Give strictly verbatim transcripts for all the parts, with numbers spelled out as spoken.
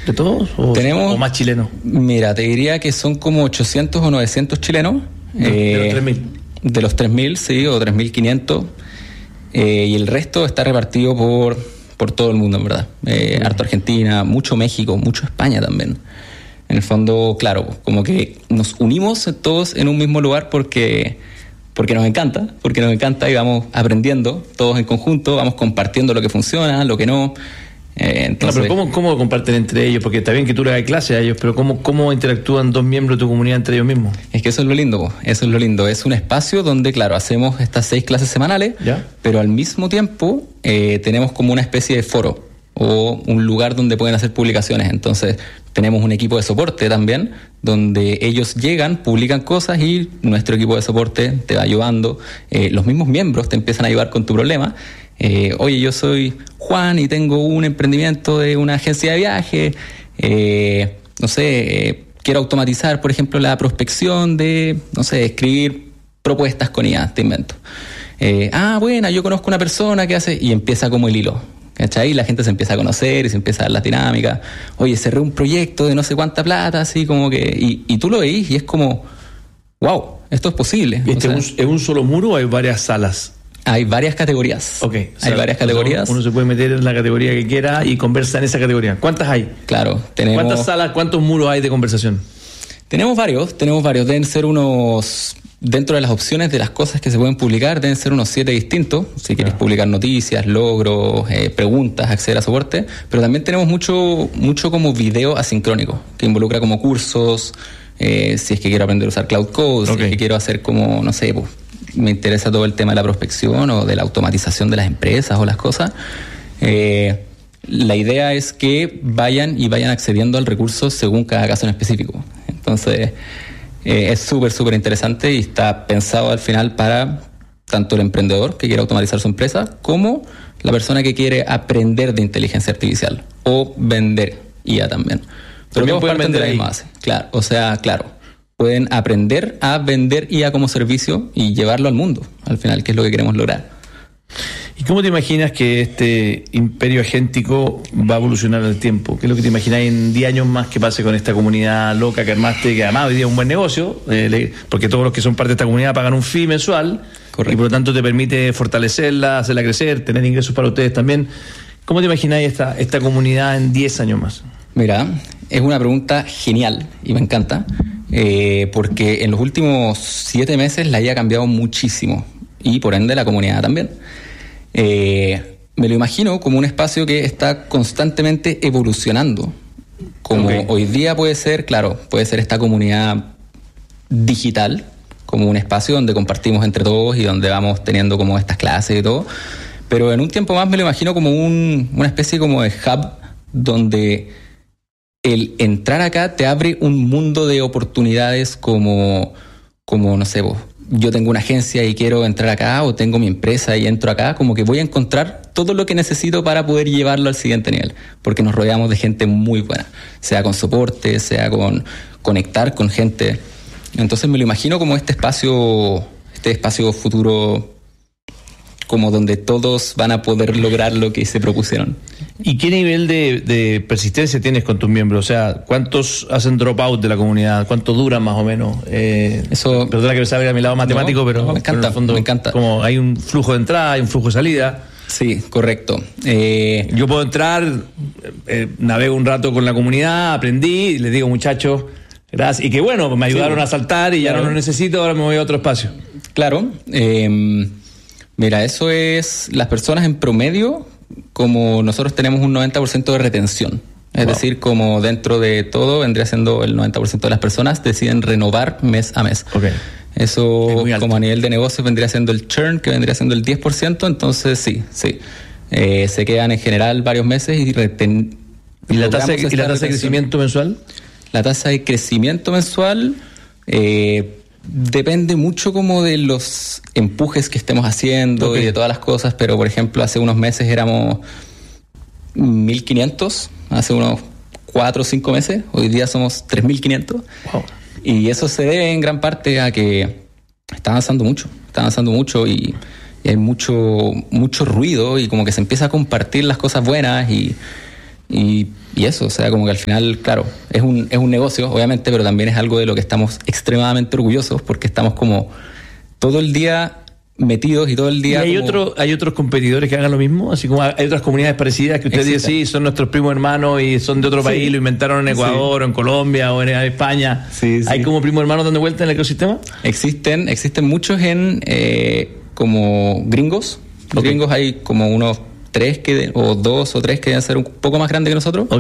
de todos? ¿O, tenemos, o más chilenos? Mira, te diría que son como ochocientos o novecientos chilenos. De, eh, de los tres mil. De los tres mil, sí, o tres mil quinientos. Eh, y el resto está repartido por, por todo el mundo, en verdad. Eh, harto Argentina, mucho México, mucho España también. En el fondo, claro, como que nos unimos todos en un mismo lugar porque, porque nos encanta, porque nos encanta y vamos aprendiendo todos en conjunto, vamos compartiendo lo que funciona, lo que no. Eh, entonces... No, pero ¿cómo, ¿cómo comparten entre ellos? Porque está bien que tú le das clase a ellos, pero ¿cómo, ¿cómo interactúan dos miembros de tu comunidad entre ellos mismos? Es que eso es lo lindo, eso es lo lindo. Es un espacio donde, claro, hacemos estas seis clases semanales, ¿ya? Pero al mismo tiempo eh, tenemos como una especie de foro o un lugar donde pueden hacer publicaciones. Entonces tenemos un equipo de soporte también, donde ellos llegan, publican cosas y nuestro equipo de soporte te va ayudando. Eh, los mismos miembros te empiezan a ayudar con tu problema. Eh, oye, yo soy Juan y tengo un emprendimiento de una agencia de viaje, eh, no sé, eh, quiero automatizar, por ejemplo, la prospección de, no sé, escribir propuestas con I A, te invento. Eh, ah, bueno, yo conozco una persona que hace, y empieza como el hilo, ¿cachai? Y la gente se empieza a conocer y se empieza a dar las dinámicas. Oye, cerré un proyecto de no sé cuánta plata, así como que, y, y tú lo veís y es como, wow, esto es posible. ¿Y este o sea, ¿Es un solo muro o hay varias salas? Hay varias categorías. Ok. Hay o sea, varias categorías. Uno se puede meter en la categoría que quiera y conversa en esa categoría. ¿Cuántas hay? Claro, tenemos... ¿Cuántas salas, cuántos muros hay de conversación? Tenemos varios, tenemos varios. Deben ser unos... Dentro de las opciones de las cosas que se pueden publicar, deben ser unos siete distintos. Si quieres ah. publicar noticias, logros, eh, preguntas, acceder a soporte. Pero también tenemos mucho, mucho como video asincrónico, que involucra como cursos, eh, si es que quiero aprender a usar Cloud Code, okay. Si es que quiero hacer como, no sé, pues, me interesa todo el tema de la prospección o de la automatización de las empresas o las cosas. Eh, la idea es que vayan y vayan accediendo al recurso según cada caso en específico. Entonces, eh, es súper, súper interesante y está pensado al final para tanto el emprendedor que quiere automatizar su empresa como la persona que quiere aprender de inteligencia artificial o vender I A también. Pero todos parten de la misma base. Claro, o sea, claro. Pueden aprender a vender I A como servicio y llevarlo al mundo, al final, que es lo que queremos lograr. ¿Y cómo te imaginas que este imperio agéntico va a evolucionar en el tiempo? ¿Qué es lo que te imaginas en diez años más que pase con esta comunidad loca que armaste, que además hoy día es un buen negocio, eh, porque todos los que son parte de esta comunidad pagan un fee mensual? Correcto. Y por lo tanto te permite fortalecerla, hacerla crecer, tener ingresos para ustedes también. ¿Cómo te imagináis esta, esta comunidad en diez años más? Mira, es una pregunta genial y me encanta. Eh, porque en los últimos siete meses la I A ha cambiado muchísimo y por ende la comunidad también. Eh, me lo imagino como un espacio que está constantemente evolucionando. Como okay. Hoy día puede ser, claro, puede ser esta comunidad digital, como un espacio donde compartimos entre todos y donde vamos teniendo como estas clases y todo. Pero en un tiempo más me lo imagino como un, una especie como de hub donde el entrar acá te abre un mundo de oportunidades como, como no sé, vos, yo tengo una agencia y quiero entrar acá, o tengo mi empresa y entro acá, como que voy a encontrar todo lo que necesito para poder llevarlo al siguiente nivel, porque nos rodeamos de gente muy buena, sea con soporte, sea con conectar con gente. Entonces me lo imagino como este espacio, este espacio futuro, como donde todos van a poder lograr lo que se propusieron. ¿Y qué nivel de, de persistencia tienes con tus miembros? O sea, ¿cuántos hacen dropout de la comunidad? ¿Cuánto duran más o menos? Eh, Eso, perdona que me salga a mi lado matemático, no, pero no, me encanta, pero en el fondo, me encanta. Como hay un flujo de entrada, hay un flujo de salida. Sí, correcto. Eh, Yo puedo entrar, eh, navego un rato con la comunidad, aprendí, y les digo, muchachos, gracias. Y que bueno, me ayudaron sí, a saltar y claro. Ya no lo necesito, ahora me voy a otro espacio. Claro. Eh, mira, eso es las personas en promedio. Como nosotros tenemos un noventa por ciento de retención, es wow. decir, como dentro de todo vendría siendo el noventa por ciento de las personas deciden renovar mes a mes. Okay. Eso como a nivel de negocios vendría siendo el churn, que vendría siendo el diez por ciento, entonces sí, sí. Eh, se quedan en general varios meses y reten... ¿Y la tasa, ¿y la tasa de crecimiento mensual? La tasa de crecimiento mensual... Eh, depende mucho como de los empujes que estemos haciendo okay. y de todas las cosas, pero por ejemplo hace unos meses éramos mil quinientos, hace unos cuatro o cinco meses, hoy día somos tres mil quinientos. Wow. Y eso se debe en gran parte a que está avanzando mucho, está avanzando mucho y, y hay mucho, mucho ruido y como que se empieza a compartir las cosas buenas y Y, y eso, o sea, como que al final, claro, es un, es un negocio, obviamente, pero también es algo de lo que estamos extremadamente orgullosos porque estamos como todo el día metidos y todo el día... ¿Y hay, como... otro, hay otros competidores que hagan lo mismo? Así como hay otras comunidades parecidas que usted dice, sí, son nuestros primos hermanos y son de otro país, sí. Lo inventaron en Ecuador, sí. O en Colombia o en España. Sí, sí. ¿Hay como primos hermanos dando vuelta en el ecosistema? Existen, existen muchos en eh, como gringos. Los okay. gringos hay como unos tres que o dos o tres que deben ser un poco más grandes que nosotros. Ok.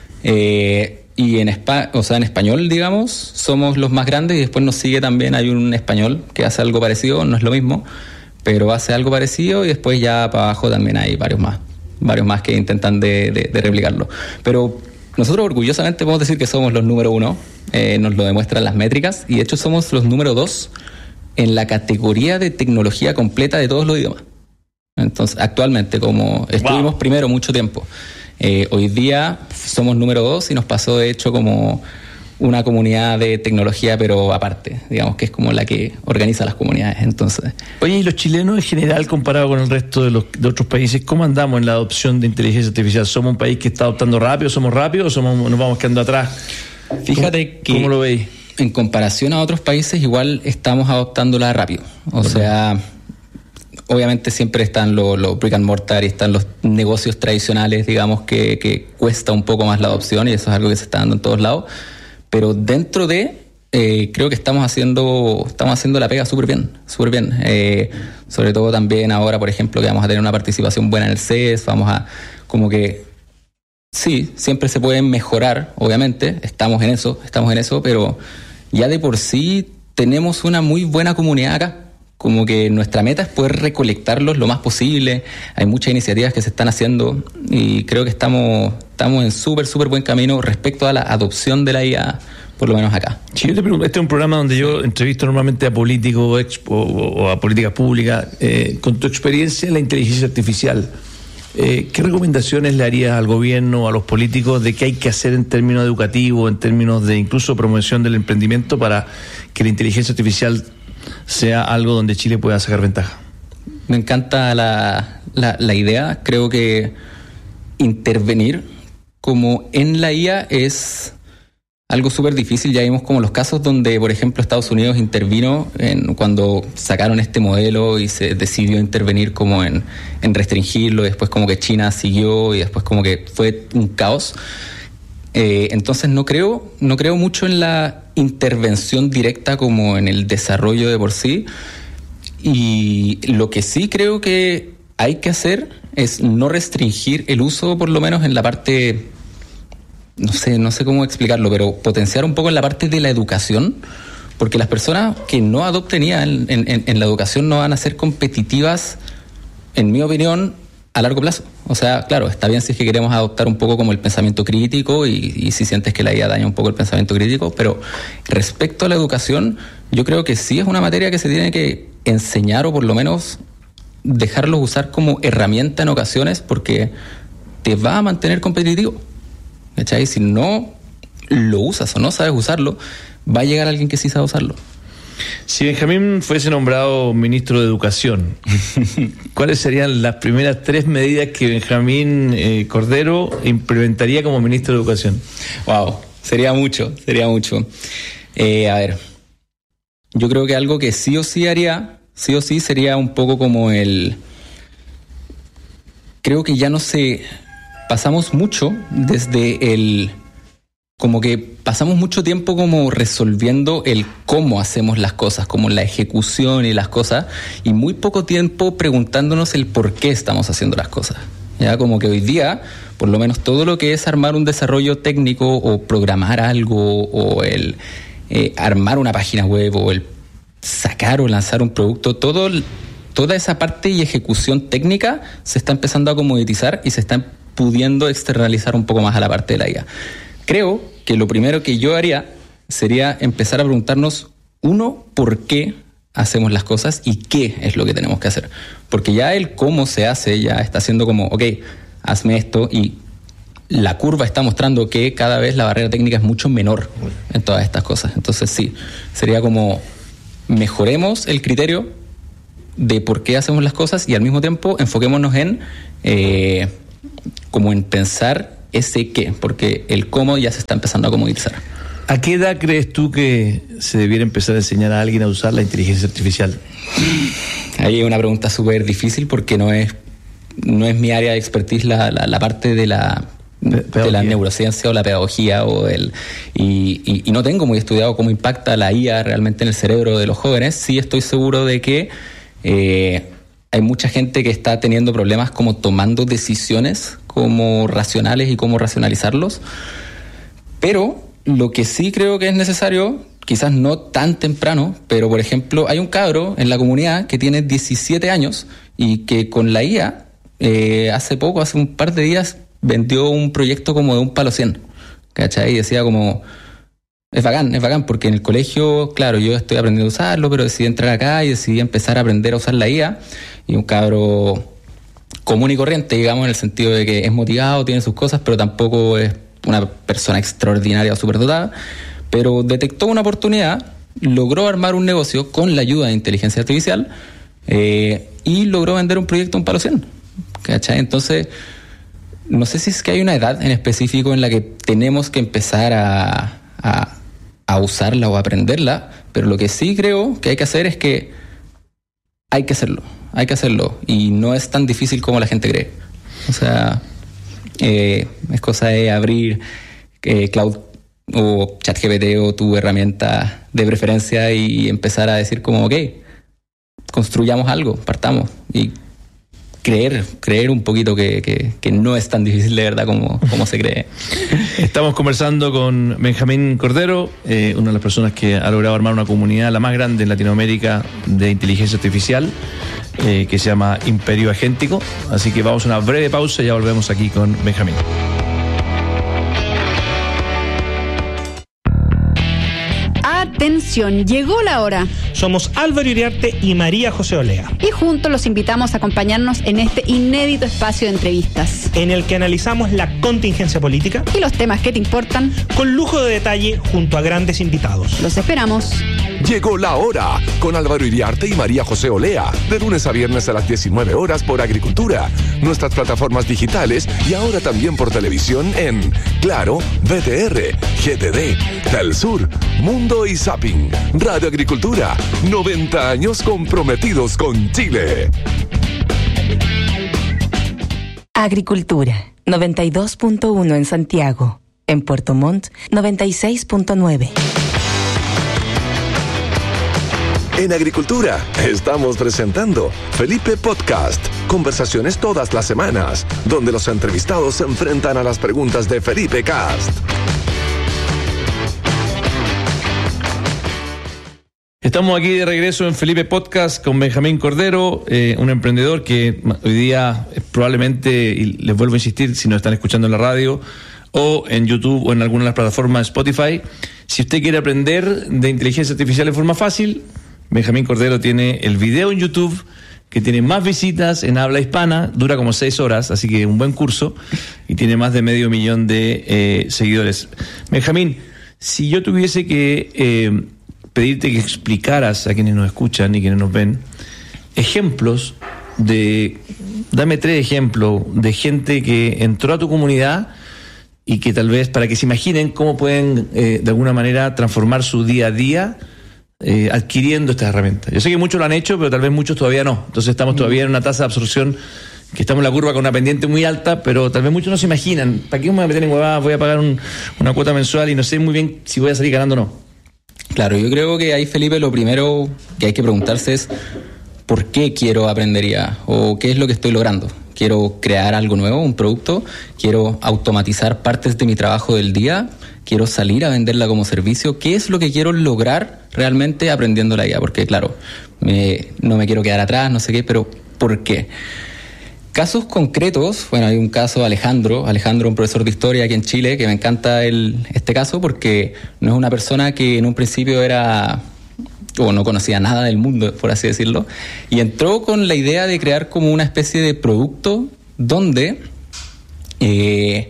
Eh, y en Espa- o sea, en español, digamos, somos los más grandes y después nos sigue también, hay un español que hace algo parecido, no es lo mismo, pero hace algo parecido y después ya para abajo también hay varios más, varios más que intentan de, de, de replicarlo. Pero nosotros orgullosamente podemos decir que somos los número uno, eh, nos lo demuestran las métricas y de hecho somos los número dos en la categoría de tecnología completa de todos los idiomas. Entonces, actualmente, como estuvimos wow. primero mucho tiempo, eh, hoy día somos número dos y nos pasó de hecho como una comunidad de tecnología, pero aparte, digamos que es como la que organiza las comunidades. Entonces, oye, ¿y los chilenos en general comparado con el resto de los de otros países, cómo andamos en la adopción de inteligencia artificial? ¿Somos un país que está adoptando rápido, somos rápidos o somos, nos vamos quedando atrás? Fíjate ¿Cómo, que ¿cómo lo veis? En comparación a otros países, igual estamos adoptándola rápido. O okay. sea, obviamente siempre están los lo brick and mortar y están los negocios tradicionales, digamos, que, que cuesta un poco más la adopción y eso es algo que se está dando en todos lados. Pero dentro de, eh, creo que estamos haciendo estamos haciendo la pega súper bien, súper bien. Eh, sobre todo también ahora, por ejemplo, que vamos a tener una participación buena en el C E S, vamos a, como que, sí, siempre se pueden mejorar, obviamente, estamos en eso, estamos en eso, pero ya de por sí tenemos una muy buena comunidad acá. Como que nuestra meta es poder recolectarlos lo más posible. Hay muchas iniciativas que se están haciendo y creo que estamos, estamos en súper, súper buen camino respecto a la adopción de la I A, por lo menos acá. Sí, yo te pregunto, este es un programa donde yo entrevisto normalmente a políticos expo, o a políticas públicas. Eh, con tu experiencia en la inteligencia artificial, eh, ¿qué recomendaciones le harías al gobierno o a los políticos de qué hay que hacer en términos educativos, en términos de incluso promoción del emprendimiento para que la inteligencia artificial sea algo donde Chile pueda sacar ventaja? Me encanta la, la, la idea. Creo que intervenir como en la I A es algo súper difícil. Ya vimos como los casos donde, por ejemplo, Estados Unidos intervino en, cuando sacaron este modelo y se decidió intervenir como en, en restringirlo, y después como que China siguió y después como que fue un caos. Eh, entonces no creo, no creo mucho en la intervención directa como en el desarrollo de por sí. Y lo que sí creo que hay que hacer es no restringir el uso, por lo menos en la parte, no sé, no sé cómo explicarlo, pero potenciar un poco en la parte de la educación, porque las personas que no adopten I A en, en, en la educación no van a ser competitivas, en mi opinión, a largo plazo. O sea, claro, está bien si es que queremos adoptar un poco como el pensamiento crítico y, y si sientes que la I A daña un poco el pensamiento crítico, pero respecto a la educación, yo creo que sí es una materia que se tiene que enseñar o por lo menos dejarlos usar como herramienta en ocasiones porque te va a mantener competitivo. ¿Cachai? Si no lo usas o no sabes usarlo, va a llegar alguien que sí sabe usarlo. Si Benjamín fuese nombrado ministro de Educación, ¿cuáles serían las primeras tres medidas que Benjamín eh, Cordero implementaría como ministro de Educación? Wow, sería mucho, sería mucho. Eh, a ver, yo creo que algo que sí o sí haría, sí o sí sería un poco como el... Creo que ya no sé, pasamos mucho desde el... Como que pasamos mucho tiempo como resolviendo el cómo hacemos las cosas, como la ejecución y las cosas, y muy poco tiempo preguntándonos el por qué estamos haciendo las cosas. Ya como que hoy día, por lo menos todo lo que es armar un desarrollo técnico o programar algo o el eh, armar una página web o el sacar o lanzar un producto, todo, toda esa parte y ejecución técnica se está empezando a comoditizar y se está pudiendo externalizar un poco más a la parte de la I A. Creo que lo primero que yo haría sería empezar a preguntarnos, uno, ¿por qué hacemos las cosas y qué es lo que tenemos que hacer? Porque ya el cómo se hace ya está siendo como, ok, hazme esto y la curva está mostrando que cada vez la barrera técnica es mucho menor en todas estas cosas. Entonces sí, sería como mejoremos el criterio de por qué hacemos las cosas y al mismo tiempo enfoquémonos en, eh, como en pensar ese qué, porque el cómo ya se está empezando a comodizar. ¿A qué edad crees tú que se debiera empezar a enseñar a alguien a usar la inteligencia artificial? Ahí es una pregunta súper difícil porque no es, no es mi área de expertise la, la, la parte de la, de la neurociencia o la pedagogía o el, y, y, y no tengo muy estudiado cómo impacta la I A realmente en el cerebro de los jóvenes. Sí estoy seguro de que eh, hay mucha gente que está teniendo problemas como tomando decisiones como racionales y cómo racionalizarlos, pero lo que sí creo que es necesario, quizás no tan temprano, pero por ejemplo hay un cabro en la comunidad que tiene diecisiete años y que con la I A eh, hace poco, hace un par de días, vendió un proyecto como de un palo cien, ¿cachai? Y decía como, es bacán, es bacán, porque en el colegio, claro, yo estoy aprendiendo a usarlo, pero decidí entrar acá y decidí empezar a aprender a usar la I A, y un cabro común y corriente, digamos, en el sentido de que es motivado, tiene sus cosas, pero tampoco es una persona extraordinaria o superdotada, pero detectó una oportunidad, logró armar un negocio con la ayuda de inteligencia artificial eh, y logró vender un proyecto a un palo cien, ¿cachai? Entonces, no sé si es que hay una edad en específico en la que tenemos que empezar a, a, a usarla o a aprenderla, pero lo que sí creo que hay que hacer es que hay que hacerlo, hay que hacerlo, y no es tan difícil como la gente cree. O sea, eh, es cosa de abrir eh, Cloud o ChatGPT o tu herramienta de preferencia y empezar a decir como, ok, construyamos algo, partamos, y creer, creer un poquito que, que, que no es tan difícil de verdad como, como se cree. Estamos conversando con Benjamín Cordero, eh, una de las personas que ha logrado armar una comunidad, la más grande en Latinoamérica, de inteligencia artificial, eh, que se llama Imperio Agéntico. Así que vamos a una breve pausa y ya volvemos aquí con Benjamín. Atención, llegó la hora. Somos Álvaro Iriarte y María José Olea. Y juntos los invitamos a acompañarnos en este inédito espacio de entrevistas, en el que analizamos la contingencia política y los temas que te importan, con lujo de detalle junto a grandes invitados. Los esperamos. Llegó la hora con Álvaro Iriarte y María José Olea, de lunes a viernes a las diecinueve horas por Agricultura, nuestras plataformas digitales y ahora también por televisión en Claro, V T R, G T D, Telsur, Mundo y Zapping. Radio Agricultura, noventa años comprometidos con Chile. Agricultura, noventa y dos punto uno en Santiago. En Puerto Montt, noventa y seis punto nueve. En Agricultura estamos presentando Felipe Podcast, conversaciones todas las semanas, donde los entrevistados se enfrentan a las preguntas de Felipe Cast. Estamos aquí de regreso en Felipe Podcast con Benjamín Cordero, eh, un emprendedor que hoy día eh, probablemente, y les vuelvo a insistir, si nos están escuchando en la radio o en YouTube o en alguna de las plataformas Spotify, si usted quiere aprender de inteligencia artificial de forma fácil, Benjamín Cordero tiene el video en YouTube que tiene más visitas en habla hispana, dura como seis horas, así que un buen curso, y tiene más de medio millón de eh, seguidores. Benjamín, si yo tuviese que eh, pedirte que explicaras a quienes nos escuchan y quienes nos ven ejemplos de, dame tres ejemplos de gente que entró a tu comunidad y que tal vez, para que se imaginen cómo pueden eh, de alguna manera transformar su día a día Eh, adquiriendo estas herramientas. Yo sé que muchos lo han hecho, pero tal vez muchos todavía no. Entonces estamos todavía en una tasa de absorción que estamos en la curva con una pendiente muy alta, pero tal vez muchos no se imaginan, ¿para qué me voy a meter en huevadas? Voy a pagar un, una cuota mensual y no sé muy bien si voy a salir ganando o no. Claro, yo creo que ahí, Felipe, lo primero que hay que preguntarse es ¿por qué quiero aprender I A? ¿O qué es lo que estoy logrando? ¿Quiero crear algo nuevo, un producto? ¿Quiero automatizar partes de mi trabajo del día? ¿Quiero salir a venderla como servicio? ¿Qué es lo que quiero lograr realmente aprendiendo la I A? Porque, claro, me, no me quiero quedar atrás, no sé qué, pero ¿por qué? Casos concretos, bueno, hay un caso de Alejandro, Alejandro, un profesor de historia aquí en Chile, que me encanta el, este caso porque no es una persona que en un principio era, o no conocía nada del mundo, por así decirlo, y entró con la idea de crear como una especie de producto donde eh,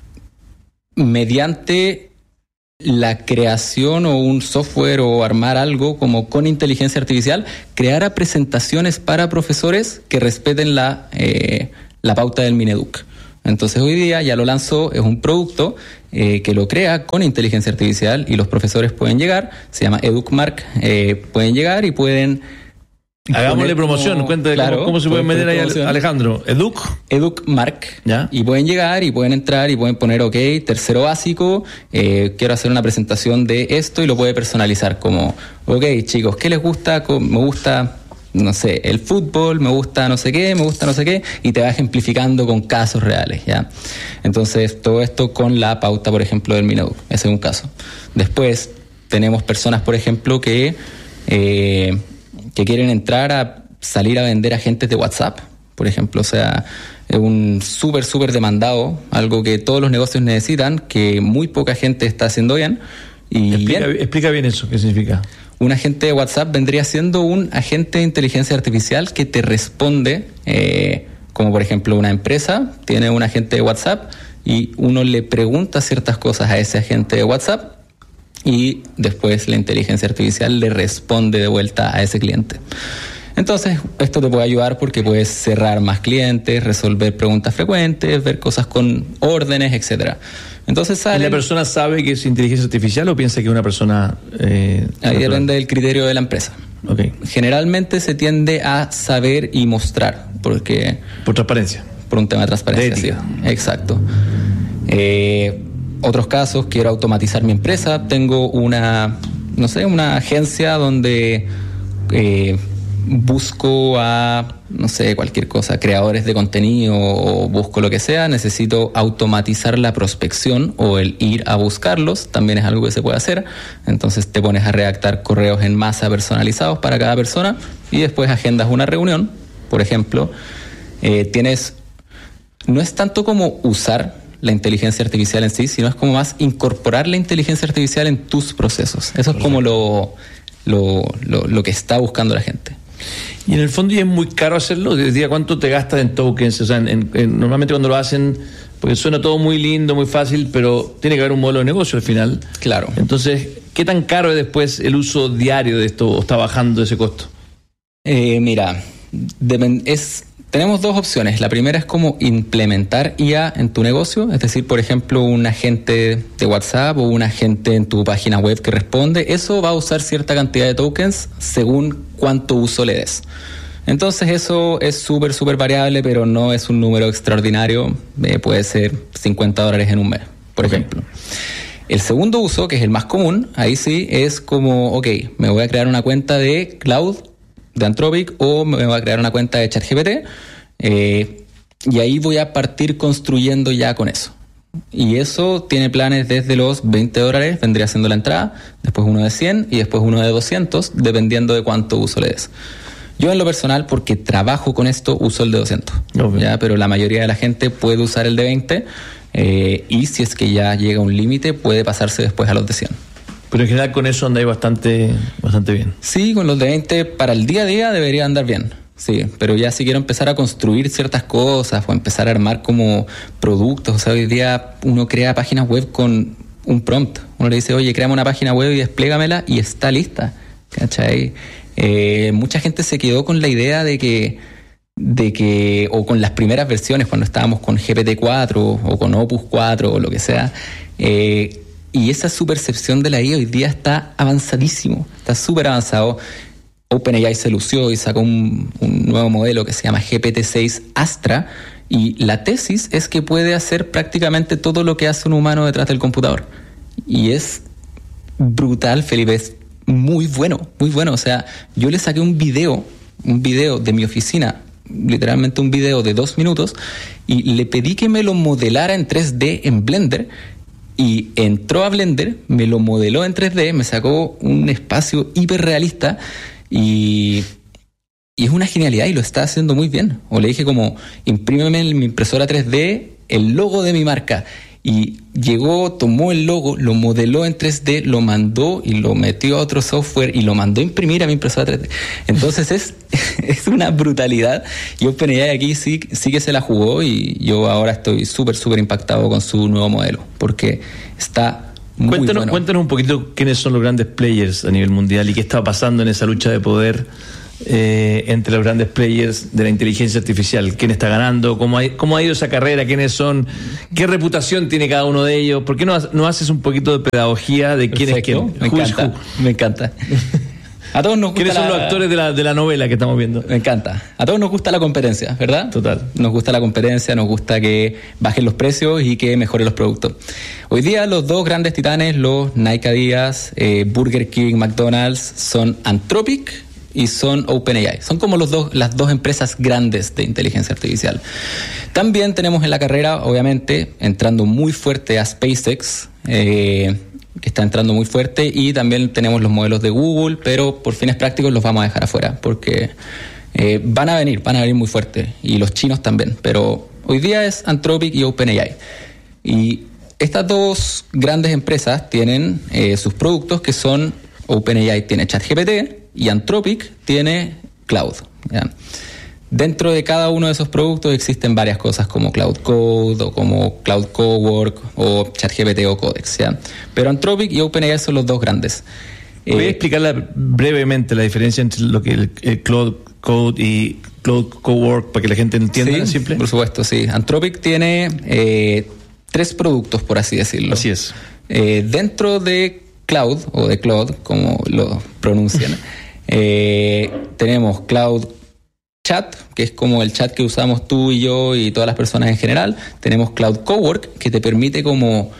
mediante la creación o un software o armar algo como con inteligencia artificial, creara presentaciones para profesores que respeten la, eh, la pauta del Mineduc. Entonces hoy día ya lo lanzó, es un producto eh, que lo crea con inteligencia artificial y los profesores pueden llegar, se llama EducMark, eh, pueden llegar y pueden... Hagámosle promoción, como, cuéntame claro, cómo, cómo se pueden meter ahí, Alejandro. Educ. EducMark. ¿Ya? Y pueden llegar y pueden entrar y pueden poner, ok, tercero básico, eh, quiero hacer una presentación de esto y lo puede personalizar como, ok, chicos, ¿qué les gusta? Me gusta... no sé, el fútbol, me gusta no sé qué, me gusta no sé qué, y te va ejemplificando con casos reales, ¿ya? Entonces, todo esto con la pauta, por ejemplo, del Mineduc. Ese es un caso. Después, tenemos personas, por ejemplo, que, eh, que quieren entrar a salir a vender agentes de WhatsApp, por ejemplo. O sea, es un súper, súper demandado, algo que todos los negocios necesitan, que muy poca gente está haciendo bien. Y explica, bien, explica bien eso, ¿qué significa? Un agente de WhatsApp vendría siendo un agente de inteligencia artificial que te responde, eh, como por ejemplo una empresa tiene un agente de WhatsApp y uno le pregunta ciertas cosas a ese agente de WhatsApp y después la inteligencia artificial le responde de vuelta a ese cliente. Entonces, esto te puede ayudar porque puedes cerrar más clientes, resolver preguntas frecuentes, ver cosas con órdenes, etcétera. Entonces sale. ¿Y la persona sabe que es inteligencia artificial o piensa que es una persona? Eh, Ahí depende del criterio de la empresa. Okay. Generalmente se tiende a saber y mostrar, porque por transparencia. Por un tema de transparencia. De ética. Sí, exacto. Eh, otros casos, quiero automatizar mi empresa. Tengo una, no sé, una agencia donde eh, busco a, no sé, cualquier cosa, creadores de contenido o busco lo que sea, necesito automatizar la prospección o el ir a buscarlos, también es algo que se puede hacer. Entonces te pones a redactar correos en masa personalizados para cada persona y después agendas una reunión, por ejemplo. Eh, tienes, no es tanto como usar la inteligencia artificial en sí, sino es como más incorporar la inteligencia artificial en tus procesos. Eso es como lo, lo, lo, lo que está buscando la gente. Y en el fondo, ¿y es muy caro hacerlo? ¿De día cuánto te gastas en tokens? O sea, en, en, en, normalmente cuando lo hacen, porque suena todo muy lindo, muy fácil, pero tiene que haber un modelo de negocio al final. Claro. Entonces, ¿qué tan caro es después el uso diario de esto o está bajando ese costo? Eh, mira, depend- es... Tenemos dos opciones. La primera es como implementar I A en tu negocio, es decir, por ejemplo, un agente de WhatsApp o un agente en tu página web que responde. Eso va a usar cierta cantidad de tokens según cuánto uso le des. Entonces eso es súper, súper variable, pero no es un número extraordinario. Eh, puede ser cincuenta dólares en un mes, por okay. ejemplo. El segundo uso, que es el más común, ahí sí es como, ok, me voy a crear una cuenta de Cloud de Anthropic o me voy a crear una cuenta de ChatGPT eh, y ahí voy a partir construyendo ya con eso. Y eso tiene planes desde los veinte dólares, vendría siendo la entrada, después uno de cien y después uno de doscientos, dependiendo de cuánto uso le des. Yo en lo personal, porque trabajo con esto, uso el de doscientos, okay. ¿ya? Pero la mayoría de la gente puede usar el de veinte eh, y si es que ya llega a un límite puede pasarse después a los de cien. Pero en general con eso andáis bastante, bastante bien. Sí, con los de veinte para el día a día debería andar bien. Sí, pero ya si quiero empezar a construir ciertas cosas o empezar a armar como productos, o sea, hoy día uno crea páginas web con un prompt. Uno le dice, oye, créame una página web y desplégamela y está lista. ¿Cachai? Eh, mucha gente se quedó con la idea de que, de que, o con las primeras versiones, cuando estábamos con G P T cuatro o con Opus cuatro o lo que sea, eh, y esa su percepción de la I A hoy día está avanzadísimo, está súper avanzado. OpenAI se lució y sacó un, un nuevo modelo que se llama G P T seis Astra, y la tesis es que puede hacer prácticamente todo lo que hace un humano detrás del computador. Y es brutal, Felipe, es muy bueno, muy bueno. O sea, yo le saqué un video, un video de mi oficina, literalmente un video de dos minutos, y le pedí que me lo modelara en tres D en Blender. Y entró a Blender, me lo modeló en tres D, me sacó un espacio hiperrealista y, y es una genialidad y lo está haciendo muy bien. O le dije como, imprímeme en mi impresora tres D el logo de mi marca. Y llegó, tomó el logo, lo modeló en tres D, lo mandó y lo metió a otro software y lo mandó a imprimir a mi impresora tres D. Entonces es, es una brutalidad. Y OpenAI aquí sí, sí que se la jugó y yo ahora estoy súper, súper impactado con su nuevo modelo porque está muy cuéntanos, bueno. Cuéntanos un poquito quiénes son los grandes players a nivel mundial y qué está pasando en esa lucha de poder eh, entre los grandes players de la inteligencia artificial? ¿Quién está ganando? ¿Cómo ha, cómo ha ido esa carrera? ¿Quiénes son? ¿Qué reputación tiene cada uno de ellos? ¿Por qué no, no haces un poquito de pedagogía de quién Perfecto, es quién? Me encanta, me encanta. A todos nos gusta. ¿Quiénes son la... los actores de la, de la novela que estamos viendo? Me encanta. A todos nos gusta la competencia, ¿verdad? Total. Nos gusta la competencia, nos gusta que bajen los precios y que mejoren los productos. Hoy día los dos grandes titanes, los Nike Adidas, eh, Burger King, McDonald's, son Anthropic y son OpenAI. Son como los dos, las dos empresas grandes de inteligencia artificial. También tenemos en la carrera, obviamente, entrando muy fuerte a SpaceX, eh, que está entrando muy fuerte, y también tenemos los modelos de Google, pero por fines prácticos los vamos a dejar afuera, porque eh, van a venir, van a venir muy fuertes, y los chinos también, pero hoy día es Anthropic y OpenAI. Y estas dos grandes empresas tienen eh, sus productos que son, OpenAI tiene ChatGPT y Anthropic tiene Cloud, ¿ya? Dentro de cada uno de esos productos existen varias cosas como Cloud Code o como Cloud Cowork o ChatGPT o Codex, ¿ya? Pero Anthropic y OpenAI son los dos grandes. Voy a Eh, explicarla brevemente la diferencia entre lo que el, el Cloud Code y Cloud Cowork para que la gente entienda. sí, simple. por supuesto, sí. Anthropic tiene eh, tres productos, por así decirlo. Así es. Eh, dentro de Cloud, o de Cloud, como lo pronuncian, eh, tenemos Cloud Chat, que es como el chat que usamos tú y yo y todas las personas en general. Tenemos Cloud Cowork, que te permite como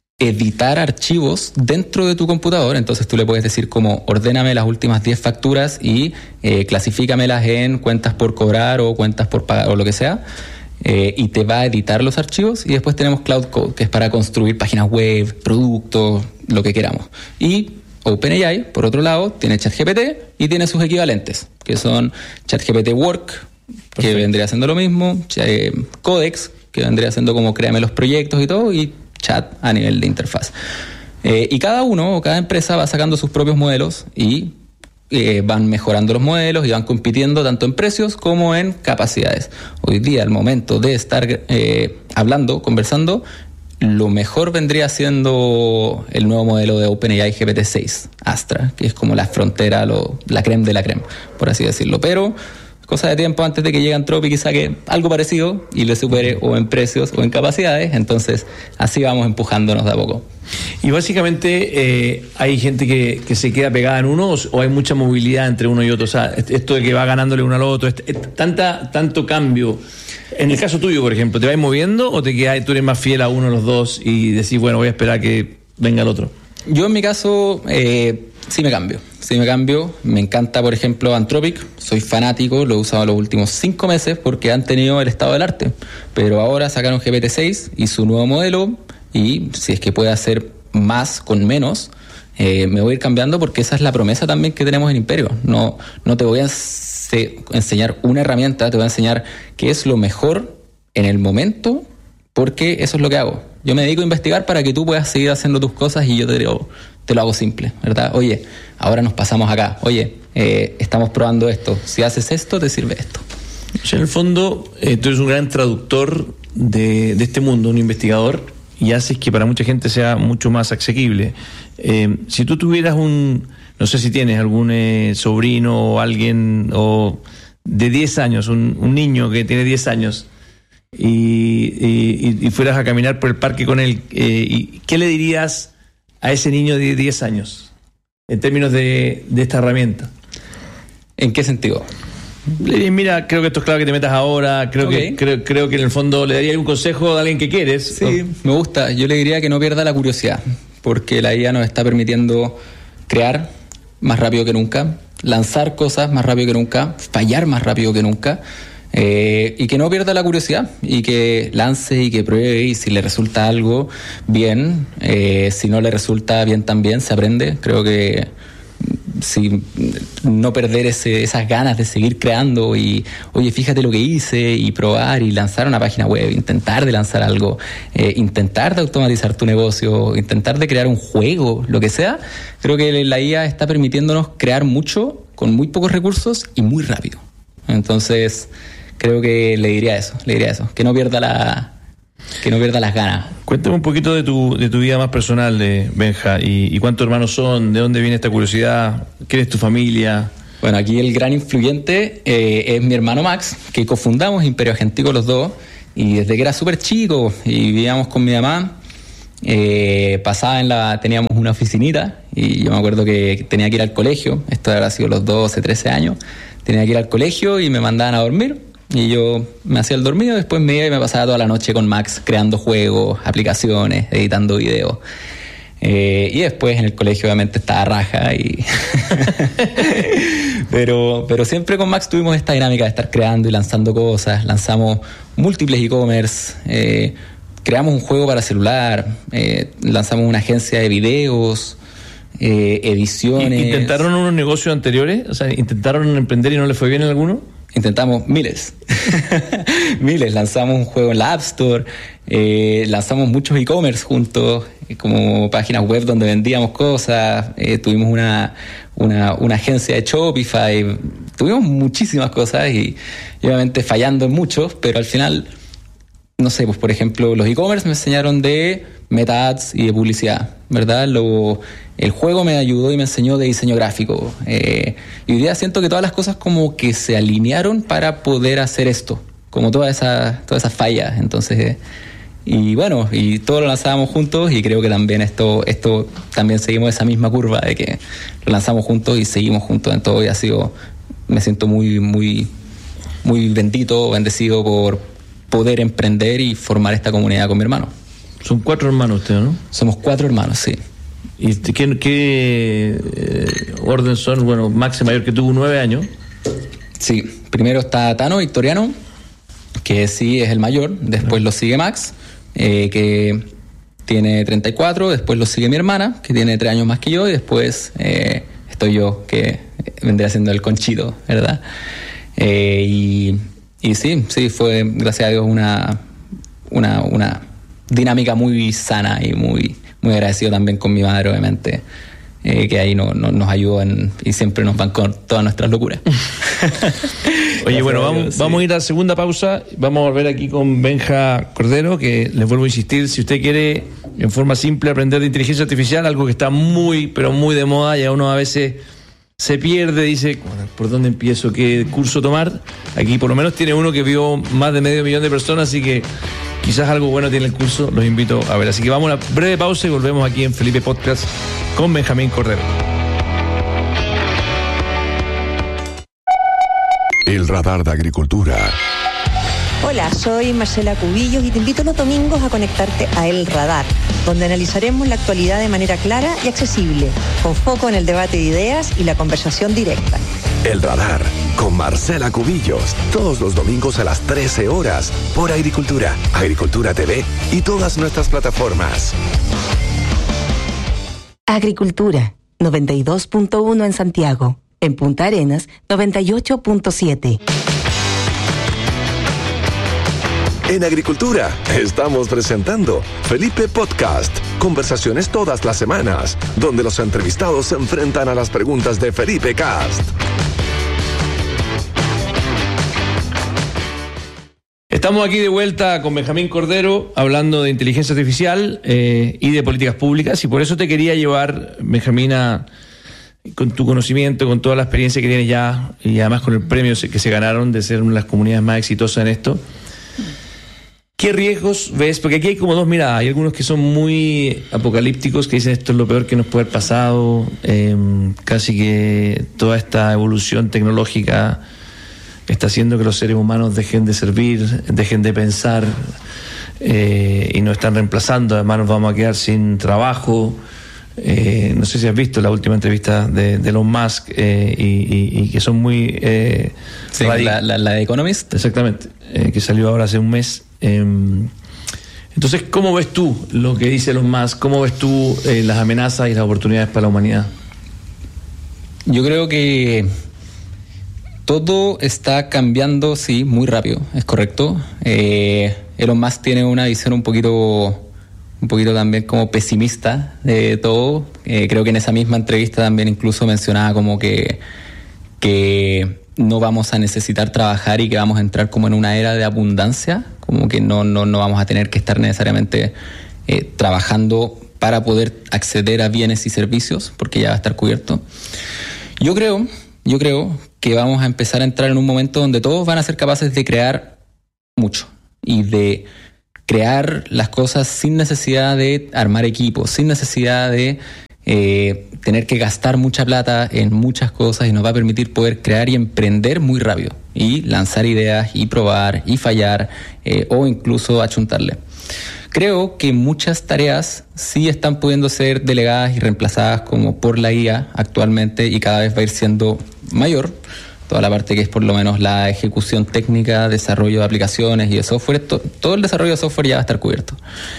editar archivos dentro de tu computador. Entonces tú le puedes decir como ordéname las últimas diez facturas y eh, clasifícamelas en cuentas por cobrar o cuentas por pagar o lo que sea. Eh, y te va a editar los archivos. Y después tenemos Cloud Code, que es para construir páginas web, productos, lo que queramos. Y OpenAI, por otro lado, tiene ChatGPT y tiene sus equivalentes, que son ChatGPT Work, que Perfecto. vendría siendo lo mismo, eh, Codex, que vendría siendo como créame los proyectos y todo, y Chat a nivel de interfaz. Eh, y cada uno o cada empresa va sacando sus propios modelos y eh, van mejorando los modelos y van compitiendo tanto en precios como en capacidades. Hoy día, al momento de estar eh, hablando, conversando, lo mejor vendría siendo el nuevo modelo de OpenAI G P T seis Astra, que es como la frontera, lo, la creme de la creme, por así decirlo. Pero cosa de tiempo antes de que llegue Anthropic y saque algo parecido y le supere o en precios o en capacidades. Entonces así vamos empujándonos de a poco. Y básicamente eh, hay gente que, que se queda pegada en uno, o hay mucha movilidad entre uno y otro. O sea, esto de que va ganándole uno al otro, este, tanta, tanto cambio. En el caso tuyo, por ejemplo, ¿te vas moviendo o te quedas, tú eres más fiel a uno de los dos y decís, bueno, voy a esperar a que venga el otro? Yo en mi caso eh, sí me cambio, sí me cambio. Me encanta, por ejemplo, Anthropic. Soy fanático, lo he usado los últimos cinco meses porque han tenido el estado del arte. Pero ahora sacaron G P T seis y su nuevo modelo, y si es que puede hacer más con menos, eh, me voy a ir cambiando, porque esa es la promesa también que tenemos en Imperio. No, no te voy a ense- enseñar una herramienta, te voy a enseñar qué es lo mejor en el momento, porque eso es lo que hago. Yo me dedico a investigar para que tú puedas seguir haciendo tus cosas y yo te lo, te lo hago simple, ¿verdad? Oye, ahora nos pasamos acá. Oye, eh, estamos probando esto. Si haces esto, te sirve esto. O sea, en el fondo, eh, tú eres un gran traductor de, de este mundo, un investigador, y haces que para mucha gente sea mucho más asequible. Eh, si tú tuvieras un, no sé si tienes algún eh, sobrino o alguien o de diez años, un, un niño que tiene diez años, y, y, y fueras a caminar por el parque con él, eh, y ¿qué le dirías a ese niño de diez años en términos de, de esta herramienta? ¿En qué sentido? Le dirías, mira, creo que esto es claro que te metas ahora, creo, okay. que, creo, creo que en el fondo le daría un consejo a alguien que quieres. Sí, me gusta. Yo le diría que no pierda la curiosidad, porque la I A nos está permitiendo crear más rápido que nunca, lanzar cosas más rápido que nunca, fallar más rápido que nunca. Eh, y que no pierda la curiosidad y que lance y que pruebe, y si le resulta algo bien, eh, si no le resulta bien también se aprende. Creo que si no perder ese, esas ganas de seguir creando y oye, fíjate lo que hice, y probar y lanzar una página web, intentar de lanzar algo, eh, intentar de automatizar tu negocio, intentar de crear un juego, lo que sea. Creo que la I A está permitiéndonos crear mucho con muy pocos recursos y muy rápido. Entonces creo que le diría eso, le diría eso, que no pierda la, que no pierda las ganas. Cuéntame un poquito de tu, de tu vida más personal, de Benja, y, y cuántos hermanos son, de dónde viene esta curiosidad, quién es tu familia. Bueno, aquí el gran influyente eh, es mi hermano Max, que cofundamos Imperio Agéntico los dos, y desde que era súper chico y vivíamos con mi mamá, eh, pasaba en la, teníamos una oficinita, y yo me acuerdo que tenía que ir al colegio, esto habrá sido los doce, trece años, tenía que ir al colegio y me mandaban a dormir, y yo me hacía el dormido, después me iba y me pasaba toda la noche con Max creando juegos, aplicaciones, editando videos. Eh, y después en el colegio obviamente estaba raja y pero, pero siempre con Max tuvimos esta dinámica de estar creando y lanzando cosas. Lanzamos múltiples e-commerce, eh, creamos un juego para celular, eh, lanzamos una agencia de videos, eh, ediciones. ¿Intentaron unos negocios anteriores? O sea, ¿intentaron emprender y no les fue bien en alguno? Intentamos miles, miles, lanzamos un juego en la App Store, eh, lanzamos muchos e-commerce juntos, como páginas web donde vendíamos cosas, eh, tuvimos una, una, una agencia de Shopify, tuvimos muchísimas cosas y, y obviamente fallando en muchos, pero al final, no sé, pues por ejemplo, los e-commerce me enseñaron de meta ads y de publicidad, ¿verdad? Lo, el juego me ayudó y me enseñó de diseño gráfico. Eh, y hoy día siento que todas las cosas como que se alinearon para poder hacer esto, como todas esas todas esas fallas. Entonces, eh, y bueno, y todo lo lanzábamos juntos y creo que también esto, esto también seguimos esa misma curva de que lo lanzamos juntos y seguimos juntos en todo y ha sido, me siento muy, muy, muy bendito, bendecido por poder emprender y formar esta comunidad con mi hermano. Son cuatro hermanos ustedes, ¿no? Somos cuatro hermanos, sí. ¿Y qué, qué eh, orden son? Bueno, Max es mayor que tú, nueve años. Sí, primero está Tano Victoriano, que sí es el mayor. Después lo sigue Max, eh, que tiene treinta y cuatro. Después lo sigue mi hermana, que tiene tres años más que yo. Y después eh, estoy yo, que vendría siendo el conchito, ¿verdad? Eh, y, y sí, sí, fue, gracias a Dios, una... una, una dinámica muy sana y muy, muy agradecido también con mi madre, obviamente, eh, que ahí no, no, nos ayudó en, y siempre nos van con todas nuestras locuras. Oye, bueno, vamos, sí. vamos a ir a la segunda pausa. Vamos a volver aquí con Benja Cordero, que les vuelvo a insistir, si usted quiere en forma simple aprender de inteligencia artificial, algo que está muy, pero muy de moda y a uno a veces se pierde, dice, ¿por dónde empiezo? ¿Qué curso tomar? Aquí por lo menos tiene uno que vio más de medio millón de personas, así que quizás algo bueno tiene el curso, los invito a ver. Así que vamos a una breve pausa y volvemos aquí en Felipe Podcast con Benjamín Cordero. El radar de agricultura. Hola, soy Marcela Cubillos y te invito los domingos a conectarte a El Radar, donde analizaremos la actualidad de manera clara y accesible, con foco en el debate de ideas y la conversación directa. El Radar, con Marcela Cubillos, todos los domingos a las trece horas, por Agricultura, Agricultura T V y todas nuestras plataformas. Agricultura, noventa y dos punto uno en Santiago. En Punta Arenas, noventa y ocho punto siete. En Agricultura estamos presentando Felipe Podcast, conversaciones todas las semanas, donde los entrevistados se enfrentan a las preguntas de Felipe Cast. Estamos aquí de vuelta con Benjamín Cordero hablando de inteligencia artificial eh, y de políticas públicas, y por eso te quería llevar, Benjamín, a, con tu conocimiento, con toda la experiencia que tienes ya y además con el premio que se ganaron de ser una de las comunidades más exitosas en esto. ¿Qué riesgos ves? Porque aquí hay como dos miradas. Hay algunos que son muy apocalípticos, que dicen esto es lo peor que nos puede haber pasado, eh, casi que toda esta evolución tecnológica está haciendo que los seres humanos dejen de servir, dejen de pensar eh, y nos están reemplazando. Además nos vamos a quedar sin trabajo. Eh, no sé si has visto la última entrevista de, de Elon Musk eh, y, y, y que son muy... Eh, sí, la, la, la de Economist. Exactamente, eh, que salió ahora hace un mes. Eh, entonces, ¿cómo ves tú lo que dice Elon Musk? ¿Cómo ves tú eh, las amenazas y las oportunidades para la humanidad? Yo creo que todo está cambiando, sí, muy rápido, es correcto. Eh, Elon Musk tiene una visión un poquito... un poquito también como pesimista de todo. Eh, creo que en esa misma entrevista también incluso mencionaba como que, que no vamos a necesitar trabajar y que vamos a entrar como en una era de abundancia, como que no, no, no vamos a tener que estar necesariamente eh, trabajando para poder acceder a bienes y servicios, porque ya va a estar cubierto. Yo creo, yo creo que vamos a empezar a entrar en un momento donde todos van a ser capaces de crear mucho y de crear las cosas sin necesidad de armar equipos, sin necesidad de eh, tener que gastar mucha plata en muchas cosas, y nos va a permitir poder crear y emprender muy rápido y lanzar ideas y probar y fallar eh, o incluso achuntarle. Creo que muchas tareas sí están pudiendo ser delegadas y reemplazadas como por la I A actualmente, y cada vez va a ir siendo mayor. Toda la parte que es por lo menos la ejecución técnica, desarrollo de aplicaciones y de software, to, todo el desarrollo de software ya va a estar cubierto.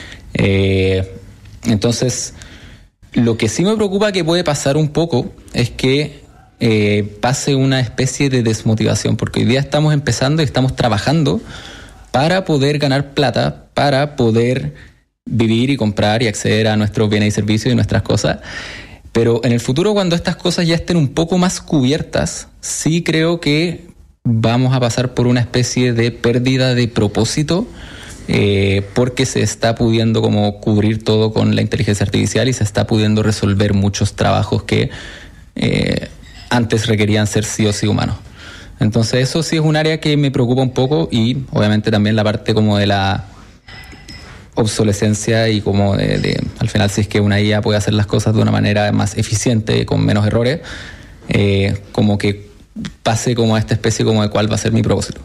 Eh, entonces, lo que sí me preocupa que puede pasar un poco es que eh, pase una especie de desmotivación, porque hoy día estamos empezando y estamos trabajando para poder ganar plata, para poder vivir y comprar y acceder a nuestros bienes y servicios y nuestras cosas. Pero en el futuro, cuando estas cosas ya estén un poco más cubiertas, sí creo que vamos a pasar por una especie de pérdida de propósito, eh, porque se está pudiendo como cubrir todo con la inteligencia artificial y se está pudiendo resolver muchos trabajos que eh, antes requerían ser sí o sí humanos. Entonces eso sí es un área que me preocupa un poco, y obviamente también la parte como de la obsolescencia y como de, de al final, si es que una I A puede hacer las cosas de una manera más eficiente, con menos errores, eh, como que pase como a esta especie como de cuál va a ser mi propósito.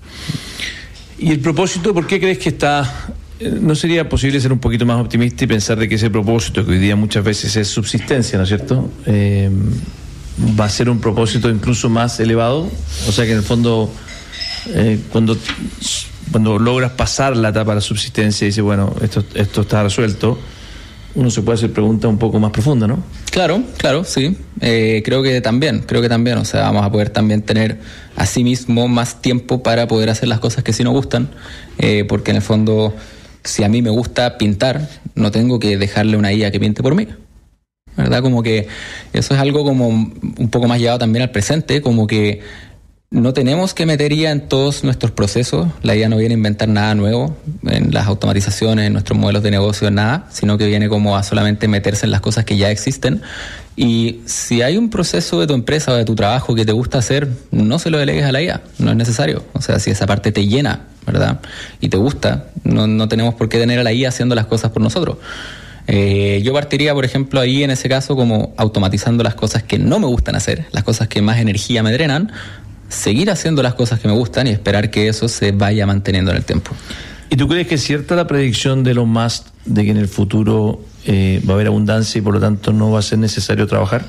¿Y el propósito, por qué crees que está? ¿No sería posible ser un poquito más optimista y pensar de que ese propósito, que hoy día muchas veces es subsistencia, ¿no es cierto?, Eh, va a ser un propósito incluso más elevado? O sea que en el fondo, eh, cuando, cuando logras pasar la etapa de la subsistencia y dices, bueno, esto, esto está resuelto, uno se puede hacer preguntas un poco más profundas, ¿no? Claro, claro, sí. Eh, creo que también, creo que también. O sea, vamos a poder también tener a sí mismo más tiempo para poder hacer las cosas que sí nos gustan, eh, porque en el fondo, si a mí me gusta pintar, no tengo que dejarle una I A que pinte por mí, ¿verdad? Como que eso es algo como un poco más llevado también al presente, como que no tenemos que meter I A en todos nuestros procesos. La I A no viene a inventar nada nuevo en las automatizaciones, en nuestros modelos de negocio, en nada, sino que viene como a solamente meterse en las cosas que ya existen. Y si hay un proceso de tu empresa o de tu trabajo que te gusta hacer, no se lo delegues a la I A, no es necesario. O sea, si esa parte te llena, ¿verdad?, y te gusta, no, no tenemos por qué tener a la I A haciendo las cosas por nosotros. Eh, yo partiría, por ejemplo, ahí en ese caso como automatizando las cosas que no me gustan hacer, las cosas que más energía me drenan, seguir haciendo las cosas que me gustan y esperar que eso se vaya manteniendo en el tiempo. ¿Y tú crees que es cierta la predicción de Elon Musk de que en el futuro eh, va a haber abundancia y por lo tanto no va a ser necesario trabajar?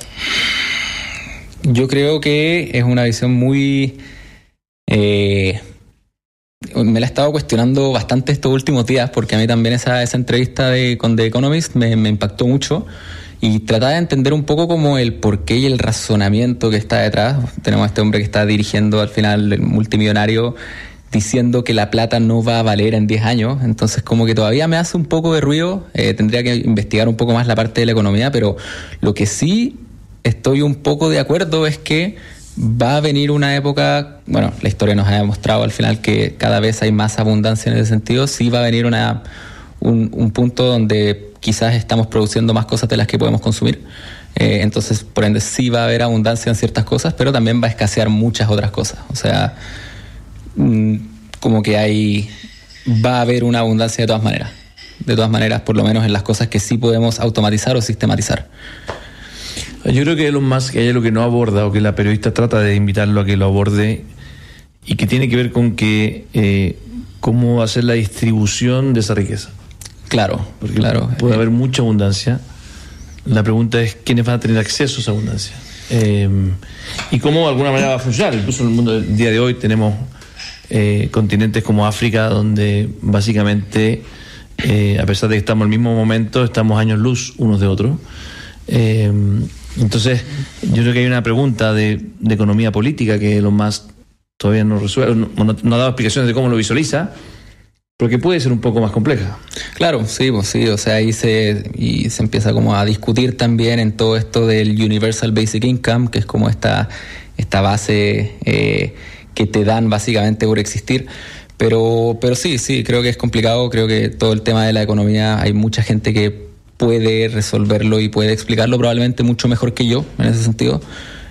Yo creo que es una visión muy... Eh, me la he estado cuestionando bastante estos últimos días, porque a mí también esa, esa entrevista de, con The Economist me, me impactó mucho, y trataba de entender un poco como el porqué y el razonamiento que está detrás. Tenemos a este hombre que está dirigiendo al final el multimillonario, diciendo que la plata no va a valer en diez años, entonces como que todavía me hace un poco de ruido. Eh, tendría que investigar un poco más la parte de la economía, pero lo que sí estoy un poco de acuerdo es que va a venir una época, bueno, la historia nos ha demostrado al final que cada vez hay más abundancia en ese sentido. Sí va a venir una, un, un punto donde quizás estamos produciendo más cosas de las que podemos consumir, eh, entonces por ende sí va a haber abundancia en ciertas cosas, pero también va a escasear muchas otras cosas. O sea, mmm, como que hay, va a haber una abundancia de todas maneras, de todas maneras, por lo menos en las cosas que sí podemos automatizar o sistematizar. Yo creo que Elon Musk hay algo que no aborda, o que la periodista trata de invitarlo a que lo aborde, y que tiene que ver con que eh, cómo hacer la distribución de esa riqueza. Claro, porque claro. puede eh, haber mucha abundancia. La pregunta es quiénes van a tener acceso a esa abundancia, eh, y cómo de alguna manera va a funcionar. Incluso en el mundo del día de hoy tenemos eh, continentes como África, donde básicamente, eh, a pesar de que estamos al mismo momento, estamos años luz unos de otros. Eh, entonces yo creo que hay una pregunta de, de economía política que Elon Musk todavía no resuelve, no, no, no ha dado explicaciones de cómo lo visualiza, pero que puede ser un poco más compleja. Claro, sí, pues sí, o sea, ahí se, y se empieza como a discutir también en todo esto del Universal Basic Income, que es como esta, esta base eh, que te dan básicamente por existir. Pero, pero sí, sí, creo que es complicado. Creo que todo el tema de la economía, hay mucha gente que puede resolverlo y puede explicarlo probablemente mucho mejor que yo en ese sentido.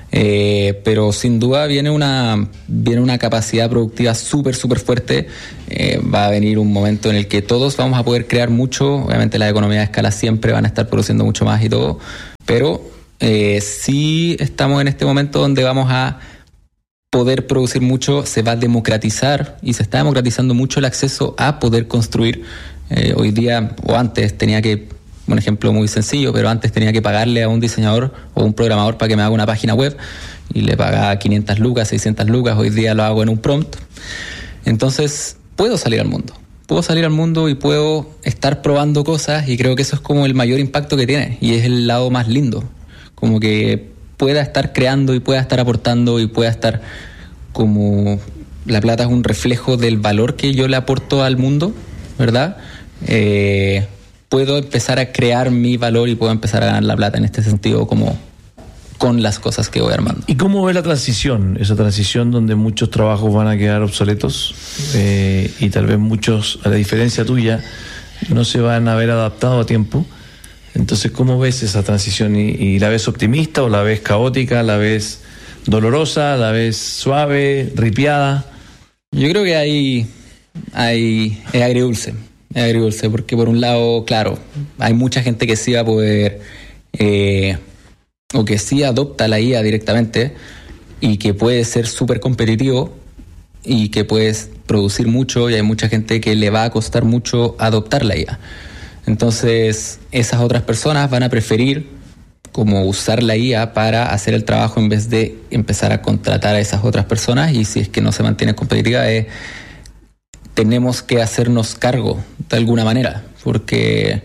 Eh, pero sin duda viene una, viene una capacidad productiva súper, súper fuerte. Eh, va a venir un momento en el que todos vamos a poder crear mucho. Obviamente las economías de escala siempre van a estar produciendo mucho más y todo, pero eh, sí estamos en este momento donde vamos a poder producir mucho, se va a democratizar y se está democratizando mucho el acceso a poder construir. Eh, hoy día, o antes tenía que, un ejemplo muy sencillo, pero antes tenía que pagarle a un diseñador o un programador para que me haga una página web y le pagaba quinientas lucas, seiscientas lucas, hoy día lo hago en un prompt. Entonces puedo salir al mundo, puedo salir al mundo y puedo estar probando cosas, y creo que eso es como el mayor impacto que tiene y es el lado más lindo, como que pueda estar creando y pueda estar aportando y pueda estar como... La plata es un reflejo del valor que yo le aporto al mundo, ¿verdad? Eh... puedo empezar a crear mi valor y puedo empezar a ganar la plata en este sentido, como con las cosas que voy armando. ¿Y cómo ves la transición? Esa transición donde muchos trabajos van a quedar obsoletos eh, y tal vez muchos, a la diferencia tuya, no se van a haber adaptado a tiempo. Entonces, ¿cómo ves esa transición? ¿Y, y la ves optimista o la ves caótica? ¿La ves dolorosa? ¿La ves suave, ripiada? Yo creo que hay, hay es agridulce. Es agridulce porque por un lado, claro, hay mucha gente que sí va a poder eh, o que sí adopta la I A directamente y que puede ser súper competitivo y que puedes producir mucho, y hay mucha gente que le va a costar mucho adoptar la I A. Entonces esas otras personas van a preferir como usar la I A para hacer el trabajo en vez de empezar a contratar a esas otras personas, y si es que no se mantiene competitiva es... tenemos que hacernos cargo de alguna manera, porque